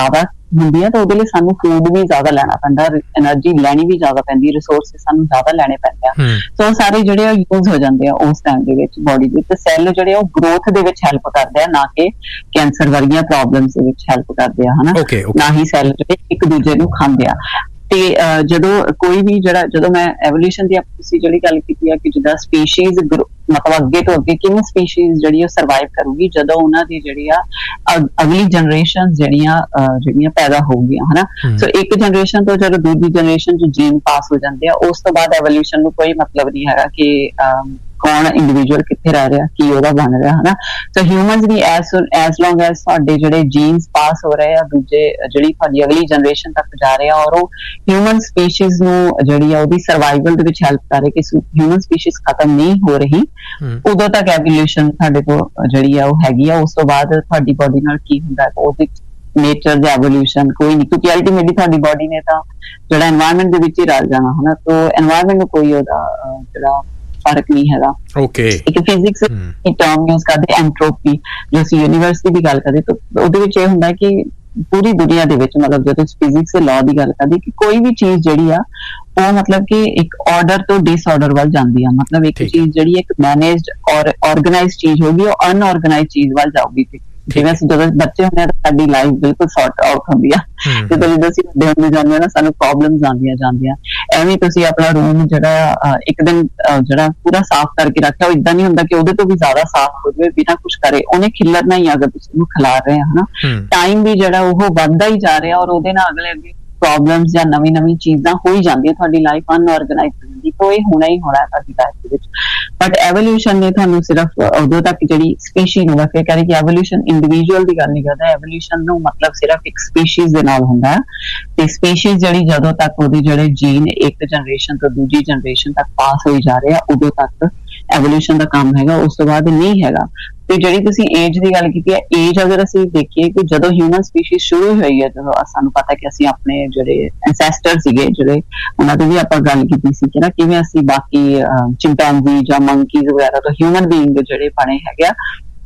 ਹੁੰਦੀ ਹੈ ਤਾਂ ਉਹਦੇ ਲਈ ਸਾਨੂੰ ਫੂਡ ਵੀ ਜ਼ਿਆਦਾ ਲੈਣਾ ਪੈਂਦਾ, એનર્ਜੀ ਲੈਣੀ ਵੀ ਜ਼ਿਆਦਾ ਪੈਂਦੀ, ਰਿਸੋਰਸਿਸ ਸਾਨੂੰ ਜ਼ਿਆਦਾ ਲੈਣੇ ਪੈਂਦੇ ਆ। ਸੋ ਸਾਰੇ ਜਿਹੜੇ ਆ ਯੂਜ਼ ਹੋ ਜਾਂਦੇ ਆ ਉਸ ਟਾਈਮ ਦੇ ਵਿੱਚ ਬੋਡੀ ਦੇ, ਤੇ ਸੈੱਲ ਜਿਹੜੇ ਆ ਉਹ ਗਰੋਥ ਦੇ ਵਿੱਚ ਹੈਲਪ ਕਰਦੇ ਆ, ਨਾ ਕਿ ਕੈਂਸਰ ਵਰਗੀਆਂ ਪ੍ਰੋਬਲਮਸ ਦੇ ਵਿੱਚ ਹੈਲਪ ਕਰਦੇ ਆ, ਹਨਾ। ਨਾ ਹੀ ਸੈੱਲ ਜਿਹੜੇ ਇੱਕ ਦੂਜੇ ਨੂੰ ਖਾਂਦੇ ਆ। ਤੇ ਜਦੋਂ ਕੋਈ ਵੀ ਜਿਹੜਾ ਜਦੋਂ ਮੈਂ ਐਵੋਲੂਸ਼ਨ ਦੀ ਤੁਸੀਂ ਜਿਹੜੀ ਗੱਲ ਕੀਤੀ ਆ ਕਿ ਜਿੱਦਾਂ ਸਪੀਸ਼ੀਜ਼ ਮਤਲਬ ਅੱਗੇ ਤੋਂ ਅੱਗੇ ਕਿਵੇਂ ਸਪੀਸ਼ੀਜ਼ ਜਿਹੜੀ ਉਹ ਸਰਵਾਈਵ ਕਰੂਗੀ ਜਦੋਂ ਉਹਨਾਂ ਦੀ ਜਿਹੜੀ ਆ ਅਗਲੀ ਜਨਰੇਸ਼ਨ ਜਿਹੜੀਆਂ ਜਿਹੜੀਆਂ ਪੈਦਾ ਹੋਊਗੀਆਂ, ਹਨਾ। ਸੋ ਇੱਕ ਜਨਰੇਸ਼ਨ ਤੋਂ ਜਦੋਂ ਦੂਜੀ ਜਨਰੇਸ਼ਨ ਚ ਜੀਨ ਪਾਸ ਹੋ ਜਾਂਦੇ ਆ, ਉਸ ਤੋਂ ਬਾਅਦ ਐਵੋਲੂਸ਼ਨ ਨੂੰ ਕੋਈ ਮਤਲਬ ਨਹੀਂ ਹੈਗਾ ਕਿ ਕੌਣ ਇੰਡੀਵਿਜੂਅਲ ਕਿੱਥੇ ਰਹਿ ਰਿਹਾ, ਕੀ ਉਹਦਾ ਬਣ ਰਿਹਾ, ਹਨਾ। ਸੋ ਹਿਊਮਨਸ ਵੀ ਐਸ ਐਸ ਲੌਂਗ ਐਸ ਸਾਡੇ ਜਿਹੜੇ ਜੀਨਸ ਪਾਸ ਹੋ ਰਹੇ ਆ ਦੂਜੇ ਜਿਹੜੀ ਤੁਹਾਡੀ ਅਗਲੀ ਜਨਰੇਸ਼ਨ ਤੱਕ ਜਾ ਰਹੇ ਆ, ਔਰ ਉਹ ਹਿਊਮਨ ਸਪੀਸ਼ੀਜ਼ ਨੂੰ ਜਿਹੜੀ ਆ ਉਹਦੀ ਸਰਵਾਈਵਲ ਦੇ ਵਿੱਚ ਹੈਲਪ ਕਰ ਰਹੇ ਕਿ ਹਿਊਮਨ ਸਪੀਸ਼ੀਜ਼ ਖਤਮ ਨਹੀਂ ਹੋ ਰਹੀ, ਉਦੋਂ ਤੱਕ ਐਵੋਲੂਸ਼ਨ ਸਾਡੇ ਕੋਲ ਜਿਹੜੀ ਆ ਉਹ ਹੈਗੀ ਆ। ਉਸ ਤੋਂ ਬਾਅਦ ਤੁਹਾਡੀ ਬੋਡੀ ਨਾਲ ਕੀ ਹੁੰਦਾ ਉਹਦੇ ਨੇਚਰ ਜਾਂ ਐਵੋਲੂਸ਼ਨ ਕੋਈ ਨਹੀਂ, ਕਿਉਂਕਿ ਅਲਟੀਮੇਟਲੀ ਤੁਹਾਡੀ ਬੋਡੀ ਨੇ ਤਾਂ ਜਿਹੜਾ ਐਨਵਾਇਰਨਮੈਂਟ ਦੇ ਵਿੱਚ ਹੀ ਰਲ ਜਾਣਾ, ਹਨਾ। ਤੋ ਐਨਵਾਇਰਨਮੈਂਟ ਨੂੰ ਕੋਈ ਉਹਦਾ ਜਿਹੜਾ ਫਰਕ ਨਹੀਂ ਹੈਗਾ। ਇੱਕ ਫਿਜ਼ਿਕਸ ਦੀ ਟਰਮ ਯੂਜ਼ ਕਰਦੇ ਐਂਟਰੋਪੀ, ਜੋ ਅਸੀਂ ਯੂਨੀਵਰਸ ਦੀ ਵੀ ਗੱਲ ਕਰਦੇ ਤਾਂ ਉਹਦੇ ਵਿੱਚ ਇਹ ਹੁੰਦਾ ਕਿ ਪੂਰੀ ਦੁਨੀਆ ਦੇ ਵਿੱਚ ਮਤਲਬ ਜਦੋਂ ਫਿਜ਼ਿਕਸ ਦੇ ਲਾਅ ਦੀ ਗੱਲ ਕਰਦੇ ਕਿ ਕੋਈ ਵੀ ਚੀਜ਼ ਜਿਹੜੀ ਆ ਉਹ ਮਤਲਬ ਕਿ ਇੱਕ ਆਰਡਰ ਤੋਂ ਡਿਸਆਰਡਰ ਵੱਲ ਜਾਂਦੀ ਆ। ਮਤਲਬ ਇੱਕ ਚੀਜ਼ ਜਿਹੜੀ ਇੱਕ ਮੈਨੇਜਡ ਔਰ ਆਰਗੇਨਾਈਜ਼ਡ ਚੀਜ਼ ਹੋਗੀ, ਉਹ ਅਨਆਰਗੇਨਾਈਜ਼ਡ ਚੀਜ਼ ਵੱਲ ਜਾਊਗੀ। ਜਿਵੇਂ ਅਸੀਂ ਜਦੋਂ ਬੱਚੇ ਹੁੰਦੇ ਆ ਤਾਂ ਸਾਡੀ ਲਾਈਫ ਬਿਲਕੁਲ ਸੌਰਟ ਆਊਟ ਹੁੰਦੀ ਆ, ਤੇ ਜਦੋਂ ਅਸੀਂ ਵੱਡੇ ਹੁੰਦੇ ਜਾਂਦੇ ਆ ਨਾ ਸਾਨੂੰ ਪ੍ਰੋਬਲਮਸ ਆਉਂਦੀਆਂ ਜਾਂਦੀਆਂ। ਐਵੇਂ ਤੁਸੀਂ ਆਪਣਾ ਰੂਮ ਜਿਹੜਾ ਇੱਕ ਦਿਨ ਜਿਹੜਾ ਪੂਰਾ ਸਾਫ਼ ਕਰਕੇ ਰੱਖਿਆ, ਉਹ ਏਦਾਂ ਨਹੀਂ ਹੁੰਦਾ ਕਿ ਉਹਦੇ ਤੋਂ ਵੀ ਜ਼ਿਆਦਾ ਸਾਫ਼ ਹੋ ਜਾਵੇ ਬਿਨਾਂ ਕੁਛ ਕਰੇ, ਉਹਨੇ ਖਿਲਰਨਾ ਹੀ ਅਗਰ ਤੁਸੀਂ ਉਹਨੂੰ ਖਿਲਾਰ ਰਹੇ ਆ, ਹਨਾ। ਟਾਈਮ ਵੀ ਜਿਹੜਾ ਉਹ ਵੱਧਦਾ ਹੀ ਜਾ ਰਿਹਾ ਔਰ ਉਹਦੇ ਨਾਲ ਅਗਲੇ ਅੱਗੇ ਪ੍ਰੋਬਲਮਸ ਜਾਂ ਨਵੀਂ ਨਵੀਂ ਚੀਜ਼ਾਂ ਹੋ ਹੀ ਜਾਂਦੀਆਂ, ਤੁਹਾਡੀ ਲਾਈਫ ਅਨਆਰਗੇਨਾਈਜ਼ਡ ਹੋ ਜਾਂਦੀ। ਤਾਂ ਇਹ ਹੋਣਾ ਹੀ ਹੋਣਾ ਤੁਹਾਡੀ ਲਾਈਫ ਦੇ ਵਿੱਚ। ਬਟ ਐਵੋਲੂਸ਼ਨ ਨੇ ਤੁਹਾਨੂੰ ਸਿਰਫ ਉਦੋਂ ਤੱਕ ਜਿਹੜੀ ਸਪੀਸ਼ੀ ਨੂੰ ਵੈਸੇ ਕਰੇ ਕਿ ਐਵੋਲੂਸ਼ਨ ਇੰਡੀਵਿਜੂਅਲ ਦੀ ਗੱਲ ਨਹੀਂ ਕਰਦਾ, ਐਵੋਲੂਸ਼ਨ ਨੂੰ ਮਤਲਬ ਸਿਰਫ ਇੱਕ ਸਪੀਸ਼ੀਜ਼ ਦੇ ਨਾਲ ਹੁੰਦਾ ਹੈ। ਤੇ ਸਪੀਸ਼ੀਜ਼ ਜਿਹੜੀ ਜਦੋਂ ਤੱਕ ਉਹਦੇ ਜਿਹੜੇ ਜੀਨ ਇੱਕ ਜਨਰੇਸ਼ਨ ਤੋਂ ਦੂਜੀ ਜਨਰੇਸ਼ਨ ਤੱਕ ਪਾਸ ਹੋਈ ਜਾ ਰਹੇ ਆ, ਉਦੋਂ ਤੱਕ ਐਵੋਲੂਸ਼ਨ ਦਾ ਕੰਮ ਹੈਗਾ, ਉਸ ਤੋਂ ਬਾਅਦ ਨਹੀਂ ਹੈਗਾ। ਤੇ ਜਿਹੜੀ ਤੁਸੀਂ ਏਜ ਦੀ ਗੱਲ ਕੀਤੀ ਹੈ, ਏਜ ਅਗਰ ਅਸੀਂ ਦੇਖੀਏ ਕਿ ਜਦੋਂ ਹਿਊਮਨ ਸਪੀਸ਼ੀਜ਼ ਸ਼ੁਰੂ ਹੋਈ ਹੈ, ਜਦੋਂ ਸਾਨੂੰ ਪਤਾ ਕਿ ਅਸੀਂ ਆਪਣੇ ਜਿਹੜੇ ਐਂਸੈਸਟਰ ਸੀਗੇ ਜਿਹੜੇ ਉਹਨਾਂ ਦੀ ਵੀ ਆਪਾਂ ਗੱਲ ਕੀਤੀ ਸੀ ਕਿ ਨਾ ਕਿਵੇਂ ਅਸੀਂ ਬਾਕੀ ਚਿੰਪੈਂਜੀ ਜਾਂ ਮੰਕੀਜ਼ ਵਗੈਰਾ ਤੋਂ ਹਿਊਮਨ ਬੀਇੰਗ ਜਿਹੜੇ ਬਣੇ ਹੈਗੇ ਆ,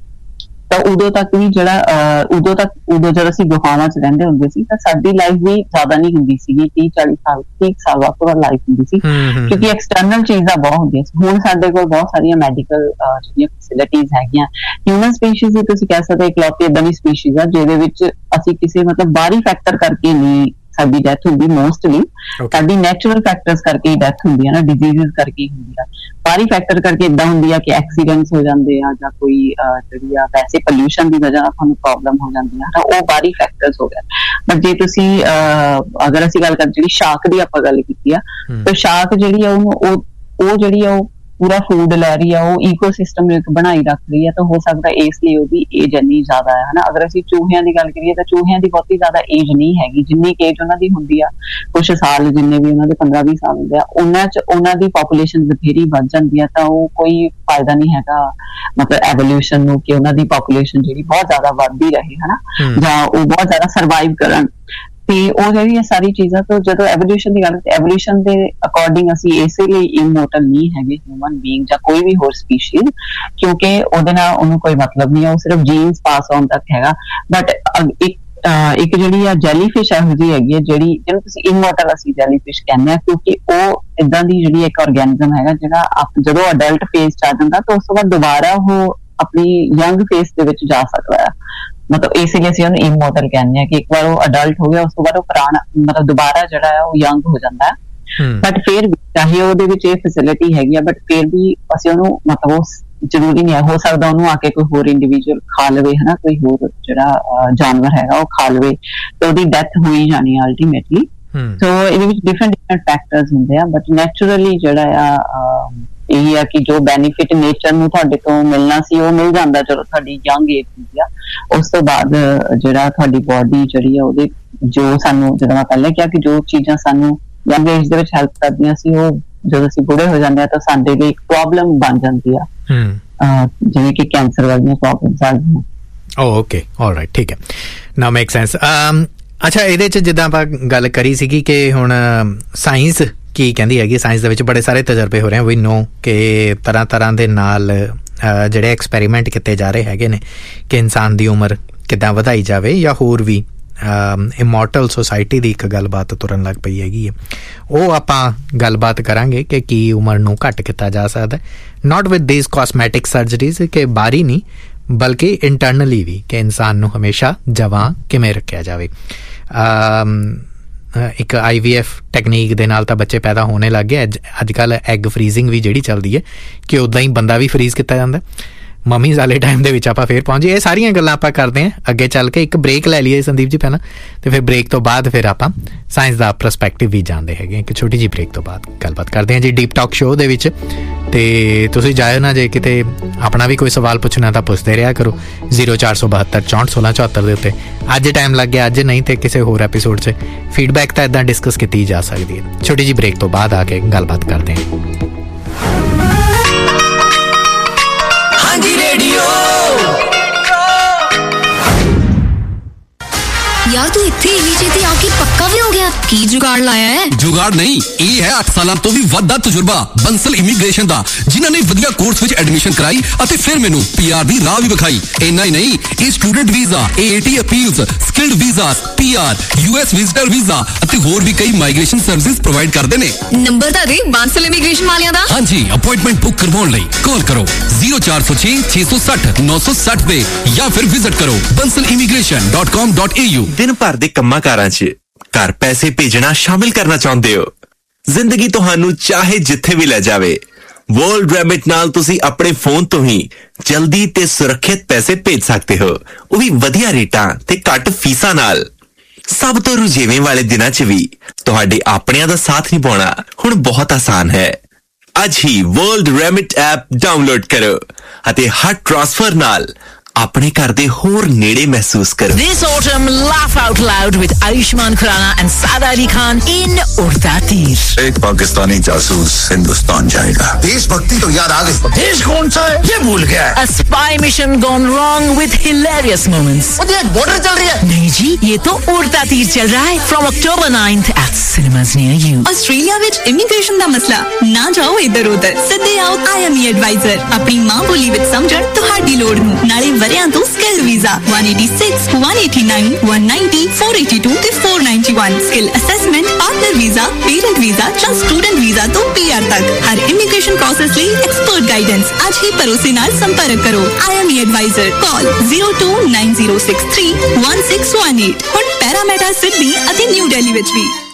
ਤਾਂ ਉਦੋਂ ਤੱਕ ਵੀ ਜਿਹੜਾ ਉਦੋਂ ਤੱਕ ਉਦੋਂ ਜਦੋਂ ਅਸੀਂ ਗੁਫਾਵਾਂ 'ਚ ਰਹਿੰਦੇ ਹੁੰਦੇ ਸੀ ਤਾਂ ਸਾਡੀ ਲਾਈਫ ਵੀ ਜ਼ਿਆਦਾ ਨਹੀਂ ਹੁੰਦੀ ਸੀਗੀ, ਤੀਹ ਚਾਲੀ ਸਾਲ ਤੀਹ ਸਾਲ ਵੱਧ ਤੋਂ ਵੱਧ ਲਾਈਫ ਹੁੰਦੀ ਸੀ, ਕਿਉਂਕਿ ਐਕਸਟਰਨਲ ਚੀਜ਼ਾਂ ਬਹੁਤ ਹੁੰਦੀਆਂ ਸੀ। ਹੁਣ ਸਾਡੇ ਕੋਲ ਬਹੁਤ ਸਾਰੀਆਂ ਮੈਡੀਕਲ ਜਿਹੜੀਆਂ ਫੈਸਿਲਿਟੀਜ਼ ਹੈਗੀਆਂ। ਹਿਊਮਨ ਸਪੀਸ਼ੀਜ਼ ਵੀ ਤੁਸੀਂ ਕਹਿ ਸਕਦੇ ਇਕਲੌਤੀ ਏਦਾਂ ਦੀ ਸਪੀਸ਼ੀਜ਼ ਆ ਜਿਹਦੇ ਵਿੱਚ ਅਸੀਂ ਕਿਸੇ ਮਤਲਬ ਬਾਹਰੀ ਫੈਕਟਰ ਕਰਕੇ ਨਹੀਂ ਸਾਡੀ ਡੈਥ ਹੁੰਦੀ, ਮੋਸਟਲੀ ਸਾਡੀ ਨੈਚੁਰਲ ਫੈਕਟਰਸ ਕਰਕੇ ਹੀ ਡੈਥ ਹੁੰਦੀ ਹੈ ਨਾ, ਡਿਜ਼ੀਜ਼ਸ ਕਰਕੇ ਹੀ ਹੁੰਦੀ ਆ। ਬਾਹਰੀ ਫੈਕਟਰ ਕਰਕੇ ਏਦਾਂ ਹੁੰਦੀ ਆ ਕਿ ਐਕਸੀਡੈਂਟਸ ਹੋ ਜਾਂਦੇ ਆ ਜਾਂ ਕੋਈ ਜਿਹੜੀ ਆ ਵੈਸੇ ਪੋਲਿਊਸ਼ਨ ਦੀ ਵਜ੍ਹਾ ਨਾਲ ਤੁਹਾਨੂੰ ਪ੍ਰੋਬਲਮ ਹੋ ਜਾਂਦੀ ਆ, ਤਾਂ ਉਹ ਬਾਹਰੀ ਫੈਕਟਰਸ ਹੋ ਗਏ। ਬਟ ਜੇ ਤੁਸੀਂ ਅਗਰ ਅਸੀਂ ਗੱਲ ਕਰ ਜਿਹੜੀ ਸ਼ਾਰਕ ਦੀ ਆਪਾਂ ਗੱਲ ਕੀਤੀ ਆ, ਤਾਂ ਸ਼ਾਰਕ ਜਿਹੜੀ ਆ ਉਹਨੂੰ ਉਹ ਉਹ ਜਿਹੜੀ ਆ ਉਹ ਪੂਰਾ ਫੂਡ ਲੈ ਰਹੀ ਆ, ਉਹ ਈਕੋਸਿਸਟਮ ਇੱਕ ਬਣਾਈ ਰੱਖ ਰਹੀ ਹੈ, ਤਾਂ ਹੋ ਸਕਦਾ ਇਸ ਲਈ ਉਹਦੀ ਏਜ ਇੰਨੀ ਜ਼ਿਆਦਾ ਹੈ, ਹਨਾ। ਅਗਰ ਅਸੀਂ ਚੂਹਿਆਂ ਦੀ ਗੱਲ ਕਰੀਏ ਤਾਂ ਚੂਹਿਆਂ ਦੀ ਬਹੁਤੀ ਜ਼ਿਆਦਾ ਏਜ ਨਹੀਂ ਹੈਗੀ, ਜਿੰਨੀ ਏਜ ਉਹਨਾਂ ਦੀ ਹੁੰਦੀ ਆ ਕੁਛ ਸਾਲ ਜਿੰਨੇ ਵੀ ਉਹਨਾਂ ਦੇ ਪੰਦਰਾਂ ਵੀਹ ਸਾਲ ਹੁੰਦੇ ਆ, ਉਹਨਾਂ 'ਚ ਉਹਨਾਂ ਦੀ ਪਾਪੂਲੇਸ਼ਨ ਬਥੇਰੀ ਵੱਧ ਜਾਂਦੀ ਆ, ਤਾਂ ਉਹ ਕੋਈ ਫਾਇਦਾ ਨਹੀਂ ਹੈਗਾ ਮਤਲਬ ਐਵੋਲੂਸ਼ਨ ਨੂੰ ਕਿ ਉਹਨਾਂ ਦੀ ਪਾਪੂਲੇਸ਼ਨ ਜਿਹੜੀ ਬਹੁਤ ਜ਼ਿਆਦਾ ਵੱਧਦੀ ਰਹੇ, ਹਨਾ, ਜਾਂ ਉਹ ਬਹੁਤ ਜ਼ਿਆਦਾ ਸਰਵਾਈਵ ਕਰਨ। ਤੇ ਉਹ ਜਿਹੜੀਆਂ ਸਾਰੀ ਚੀਜ਼ਾਂ ਤੋਂ ਜਦੋਂ ਐਵੋਲੂਸ਼ਨ ਦੀ ਗੱਲ ਐਵੋਲੂਸ਼ਨ ਦੇ ਅਕੋਰਡਿੰਗ ਅਸੀਂ ਇਸੇ ਲਈ ਇਮੋਰਟਲ ਨਹੀਂ ਹੈਗੇ ਹਿਊਮਨ ਬੀਇੰਗ ਜਾਂ ਕੋਈ ਵੀ ਹੋਰ ਸਪੀਸ਼ੀਜ਼, ਕਿਉਂਕਿ ਉਹਦੇ ਨਾਲ ਉਹਨੂੰ ਕੋਈ ਮਤਲਬ ਨਹੀਂ ਹੈ, ਉਹ ਸਿਰਫ ਜੀਨਸ ਪਾਸ ਆਨ ਤੱਕ ਹੈਗਾ। ਬਟ ਇੱਕ ਇੱਕ ਜਿਹੜੀ ਆ ਜੈਲੀਫਿਸ਼ ਇਹੋ ਜਿਹੀ ਹੈਗੀ ਹੈ ਜਿਹੜੀ ਜਿਹਨੂੰ ਤੁਸੀਂ ਇਮੋਰਟਲ ਅਸੀਂ ਜੈਲੀਫਿਸ਼ ਕਹਿੰਦੇ ਆ, ਕਿਉਂਕਿ ਉਹ ਏਦਾਂ ਦੀ ਜਿਹੜੀ ਇੱਕ ਆਰਗੈਨਿਜ਼ਮ ਹੈਗਾ ਜਿਹੜਾ ਜਦੋਂ ਅਡਲਟ ਫੇਜ਼ 'ਚ ਆ ਜਾਂਦਾ ਤਾਂ ਉਸ ਤੋਂ ਬਾਅਦ ਦੁਬਾਰਾ ਉਹ ਆਪਣੀ ਯੰਗ ਫੇਜ਼ ਦੇ ਵਿੱਚ ਜਾ ਸਕਦਾ ਹੈ। ਮਤਲਬ ਇਸ ਲਈ ਅਸੀਂ ਉਹਨੂੰ ਇਮੋਰਟਲ ਕਹਿੰਦੇ ਆ ਕਿ ਇੱਕ ਵਾਰ ਉਹ ਅਡਲਟ ਹੋ ਗਿਆ ਉਸ ਤੋਂ ਬਾਅਦ ਉਹ ਪੁਰਾਣਾ ਮਤਲਬ ਦੁਬਾਰਾ ਜਿਹੜਾ ਹੈ ਉਹ ਯੰਗ ਹੋ ਜਾਂਦਾ ਹੈ। ਬਟ ਫਿਰ ਚਾਹੇ ਉਹਦੇ ਵਿੱਚ ਇਹ ਫੈਸਿਲਿਟੀ ਹੈਗੀ ਆ, ਬਟ ਫਿਰ ਵੀ ਅਸੀਂ ਉਹਨੂੰ ਮਤਲਬ ਉਹ ਜ਼ਰੂਰੀ ਨਹੀਂ ਹੈ, ਹੋ ਸਕਦਾ ਉਹਨੂੰ ਆ ਕੇ ਕੋਈ ਹੋਰ ਇੰਡੀਵਿਜੂਅਲ ਖਾ ਲਵੇ, ਹਨਾ, ਕੋਈ ਹੋਰ ਜਿਹੜਾ ਜਾਨਵਰ ਹੈਗਾ ਉਹ ਖਾ ਲਵੇ, ਤੇ ਉਹਦੀ ਡੈਥ ਹੋਈ ਜਾਣੀ ਅਲਟੀਮੇਟਲੀ। ਸੋ ਇਹਦੇ ਵਿੱਚ ਡਿਫਰੈਂਟ ਡਿਫਰੈਂਟ ਫੈਕਟਰਸ ਹੁੰਦੇ ਆ, ਬਟ ਨੈਚੁਰਲੀ ਜਿਹੜਾ ਆ ਇਹ ਆ ਕਿ ਜੋ ਬੈਨੀਫਿਟ ਨੇਚਰ ਨੂੰ ਤੁਹਾਡੇ ਤੋਂ ਮਿਲਣਾ ਸੀ ਉਹ ਮਿਲ ਜਾਂਦਾ ਜਦੋਂ ਤੁਹਾਡੀ ਯੰਗ ਏਜ ਹੁੰਦੀ ਆ। ਉਸ ਤੋਂ ਬਾਅਦ ਜਿਹੜਾ ਤੁਹਾਡੀ ਬੋਡੀ ਜਿਹੜੀ ਆ ਉਹਦੇ ਜੋ ਸਾਨੂੰ ਜਦੋਂ ਮੈਂ ਪਹਿਲਾਂ ਕਿਹਾ ਕਿ ਜੋ ਚੀਜ਼ਾਂ ਸਾਨੂੰ ਯੰਗ ਏਜ ਦੇ ਵਿੱਚ ਹੈਲਪ ਕਰਦੀਆਂ ਸੀ, ਉਹ ਜਦੋਂ ਅਸੀਂ ਬੁੜੇ ਹੋ ਜਾਂਦੇ ਆ ਤਾਂ ਸਾਡੇ ਲਈ ਇੱਕ ਪ੍ਰੋਬਲਮ ਬਣ ਜਾਂਦੀ ਆ, ਜਿਵੇਂ ਕਿ ਕੈਂਸਰ ਵਰਗੀਆਂ ਪ੍ਰੋਬਲਮਸ ਆ ਗਈਆਂ। ਓਕੇ, ਆਲਰਾਈਟ, ਠੀਕ ਹੈ, ਨਾਓ ਮੇਕ ਸੈਂਸ। ਅੱਛਾ, ਇਹਦੇ 'ਚ ਜਿੱਦਾਂ ਆਪਾਂ ਗੱਲ ਕਰੀ ਸੀਗੀ ਕਿ ਹੁਣ ਸਾਇੰਸ ਕੀ ਕਹਿੰਦੀ ਹੈਗੀ, ਸਾਇੰਸ ਦੇ ਵਿੱਚ ਬੜੇ ਸਾਰੇ ਤਜਰਬੇ ਹੋ ਰਹੇ ਆ, ਵੀ ਨੋ ਕਿ ਤਰ੍ਹਾਂ ਤਰ੍ਹਾਂ ਦੇ ਨਾਲ ਜਿਹੜੇ ਐਕਸਪੈਰੀਮੈਂਟ ਕੀਤੇ ਜਾ ਰਹੇ ਹੈਗੇ ਨੇ ਕਿ ਇਨਸਾਨ ਦੀ ਉਮਰ ਕਿੱਦਾਂ ਵਧਾਈ ਜਾਵੇ ਜਾਂ ਹੋਰ ਵੀ ਇਮੋਰਟਲ ਸੋਸਾਇਟੀ ਦੀ ਇੱਕ ਗੱਲਬਾਤ ਤੁਰਨ ਲੱਗ ਪਈ ਹੈਗੀ ਹੈ। ਉਹ ਆਪਾਂ ਗੱਲਬਾਤ ਕਰਾਂਗੇ ਕਿ ਕੀ ਉਮਰ ਨੂੰ ਘੱਟ ਕੀਤਾ ਜਾ ਸਕਦਾ, ਨਾਟ ਵਿਦ ਦੀਸ ਕਾਸਮੈਟਿਕ ਸਰਜਰੀਜ਼, ਕਿ ਬਾਹਰੀ ਨਹੀਂ ਬਲਕਿ ਇੰਟਰਨਲੀ ਵੀ, ਕਿ ਇਨਸਾਨ ਨੂੰ ਹਮੇਸ਼ਾ ਜਵਾਂ ਕਿਵੇਂ ਰੱਖਿਆ ਜਾਵੇ। ਇੱਕ ਆਈ ਵੀ ਐਫ ਟੈਕਨੀਕ ਦੇ ਨਾਲ ਤਾਂ ਬੱਚੇ ਪੈਦਾ ਹੋਣੇ ਲੱਗ ਗਏ। ਅੱਜ ਅੱਜ ਕੱਲ੍ਹ ਐਗ ਫਰੀਜ਼ਿੰਗ ਵੀ ਜਿਹੜੀ ਚੱਲਦੀ ਹੈ ਕਿ ਉੱਦਾਂ ਹੀ ਬੰਦਾ ਵੀ ਫਰੀਜ਼ ਕੀਤਾ ਜਾਂਦਾ। ਮਮੀਜ਼ ਵਾਲੇ ਟਾਈਮ ਦੇ ਵਿੱਚ ਆਪਾਂ ਫਿਰ ਪਹੁੰਚੇ। ਇਹ ਸਾਰੀਆਂ ਗੱਲਾਂ ਆਪਾਂ ਕਰਦੇ ਹਾਂ ਅੱਗੇ ਚੱਲ ਕੇ। ਇੱਕ ਬ੍ਰੇਕ ਲੈ ਲਈਏ ਸੰਦੀਪ ਜੀ ਪਹਿਲਾਂ, ਅਤੇ ਫਿਰ ਬ੍ਰੇਕ ਤੋਂ ਬਾਅਦ ਫਿਰ ਆਪਾਂ ਸਾਇੰਸ ਦਾ ਪਰਸਪੈਕਟਿਵ ਵੀ ਜਾਣਦੇ ਹੈਗੇ। ਇੱਕ ਛੋਟੀ ਜਿਹੀ ਬ੍ਰੇਕ ਤੋਂ ਬਾਅਦ ਗੱਲਬਾਤ ਕਰਦੇ ਹਾਂ ਜੀ ਡੀਪ ਟਾਕ ਸ਼ੋਅ ਦੇ ਵਿੱਚ। ਅਤੇ ਤੁਸੀਂ ਜਾਇਓ ਨਾ, ਜੇ ਕਿਤੇ ਆਪਣਾ ਵੀ ਕੋਈ ਸਵਾਲ ਪੁੱਛਣਾ ਤਾਂ ਪੁੱਛਦੇ ਰਿਹਾ ਕਰੋ ਜ਼ੀਰੋ ਚਾਰ ਸੌ ਬਹੱਤਰ ਚੌਂਹਠ ਸੋਲਾਂ ਚੁਹੱਤਰ ਦੇ ਉੱਤੇ। ਅੱਜ ਟਾਈਮ ਲੱਗ ਗਿਆ, ਅੱਜ ਨਹੀਂ ਤੇ ਕਿਸੇ ਹੋਰ ਐਪੀਸੋਡ 'ਚ ਫੀਡਬੈਕ ਤਾਂ ਇੱਦਾਂ ਡਿਸਕਸ ਕੀਤੀ ਜਾ ਸਕਦੀ ਹੈ। ਛੋਟੀ ਜਿਹੀ ਬ੍ਰੇਕ ਤੋਂ ਬਾਅਦ ਆ ਕੇ ਗੱਲਬਾਤ ਕਰਦੇ ਹਾਂ। यार तू इत्थे इन्नी छेती आके पक्का भी हो गया? की जुगाड़ लाया है? जुगाड़ नहीं, ਇਹ ਹੈ ਅੱਠ ਸਾਲਾਂ ਤੋਂ ਵੀ ਵੱਧ ਦਾ ਤਜਰਬਾ ਬੰਸਲ ਇਮੀਗ੍ਰੇਸ਼ਨ ਦਾ, ਜਿਨ੍ਹਾਂ ਨੇ ਵਧੀਆ ਕੋਰਸ ਵਿੱਚ ਐਡਮਿਸ਼ਨ ਕਰਾਈ ਅਤੇ ਫਿਰ ਮੈਨੂੰ ਪੀਆਰ ਦੀ ਰਾਹ ਵੀ ਵਿਖਾਈ। ਇੰਨਾ ਹੀ ਨਹੀਂ, ਇਹ student visa, ਏਏਟੀ appeals, skilled visas, PR, US visitor visa ਅਤੇ ਹੋਰ ਵੀ ਕਈ ਮਾਈਗ੍ਰੇਸ਼ਨ ਸਰਵਿਸਿਜ਼ ਪ੍ਰੋਵਾਈਡ ਕਰਦੇ ਨੇ। ਨੰਬਰ ਤਾਂ ਦੇ ਬੰਸਲ ਇਮੀਗ੍ਰੇਸ਼ਨ ਵਾਲਿਆਂ ਦਾ। ਹਾਂਜੀ, ਅਪਾਇੰਟਮੈਂਟ ਬੁੱਕ ਕਰਵਾਉਣ ਲਈ ਕਾਲ ਕਰੋ ਜ਼ੀਰੋ ਚਾਰ ਸੌ ਛੇ ਛੇ ਸੌ ਸੱਠ ਨੌ ਸੌ ਸੱਠ ਤੇ ਜਾਂ ਫਿਰ ਵਿਜ਼ਿਟ ਕਰੋ Bansal immigration dot com dot A you. ਦਿਨ ਭਰ ਦੇ ਕੰਮਾਂ ਕਾਰਾਂ 'ਚ ਘਰ ਪੈਸੇ ਭੇਜਣਾ ਸ਼ਾਮਿਲ ਕਰਨਾ ਚਾਹੁੰਦੇ ਹੋ? ਜ਼ਿੰਦਗੀ ਤੁਹਾਨੂੰ ਚਾਹੇ ਜਿੱਥੇ ਵੀ ਲੈ ਜਾਵੇ, ਵਰਲਡ ਰੈਮਿਟ ਨਾਲ ਤੁਸੀਂ ਆਪਣੇ ਫੋਨ ਤੋਂ ਹੀ ਜਲਦੀ ਤੇ ਸੁਰੱਖਿਅਤ ਪੈਸੇ ਭੇਜ ਸਕਦੇ ਹੋ, ਉਹ ਵੀ ਵਧੀਆ ਰੇਟਾਂ ਤੇ ਘੱਟ ਫੀਸਾਂ ਨਾਲ। ਸਭ ਤੋਂ ਰੁਝੇਵੇਂ ਵਾਲੇ ਦਿਨਾਂ 'ਚ ਵੀ ਤੁਹਾਡੇ ਆਪਣਿਆਂ ਦਾ ਸਾਥ ਨਿਭਾਉਣਾ ਹੁਣ ਬਹੁਤ ਆਸਾਨ ਹੈ। ਅੱਜ ਹੀ ਵਰਲਡ ਰੈਮਿਟ ਐਪ ਡਾਊਨਲੋਡ ਕਰੋ ਅਤੇ ਹਰ ਟ੍ਰਾਂਸਫਰ ਨਾਲ ਆਪਣੇ ਘਰ ਦੇ ਹੋਰ ਨੇੜੇ ਮਹਿਸੂਸ ਕਰੋ। This autumn, laugh out loud with Ayushmann Khurrana and Saad Ali Khan in Udta Teer. एक पाकिस्तानी जासूस हिंदुस्तान जाएगा। देशभक्ति तो याद आ गई, देश कौन सा है ये भूल गया। A spy mission gone wrong with hilarious moments. मुझे एक बॉर्डर चल रही है। नहीं जी, ये तो Udta Teer चल रहा है from October ninth at cinemas near you. Australia ਵਿੱਚ ਇਮੀਗ੍ਰੇਸ਼ਨ ਦਾ ਮਸਲਾ ਨਾ ਜਾਓ ਇੱਧਰ ਉੱਧਰ, ਸਿੱਧੇ ਆਓ ਆਈ ਐਮ ਈ ਐਡਵਾਈਜ਼ਰ। ਆਪਣੀ ਮਾਂ ਬੋਲੀ ਵਿੱਚ ਸਮਝਣ ਤੁਹਾਡੀ ਲੋੜ ਨੂੰ, ਨਾਲੇ ਵਰਿਆਂ ਤੋਂ skill visa one eighty-six, one eighty-nine, one ninety, four eighty-two ਤੇ four ninety-one, skill assessment, partner visa, parent visa ਜਾਂ ਸਟੂਡੈਂਟ ਵੀਜ਼ਾ ਤੋਂ ਪੀਆਰ ਤੱਕ ਹਰ ਇਮੀਗ੍ਰੇਸ਼ਨ ਪ੍ਰੋਸੈਸ ਲਈ ਐਕਸਪਰਟ ਗਾਈਡੈਂਸ। ਅੱਜ ਹੀ ਭਰੋਸੇ ਨਾਲ ਸੰਪਰਕ ਕਰੋ I M E advisor. Call zero two nine zero six three one six one eight। ਹੁਣ ਪੈਰਾਮੀਟਰ ਸਿਡਨੀ ਅਤੇ ਨਿਊ ਦਿੱਲੀ ਵਿੱਚ ਵੀ।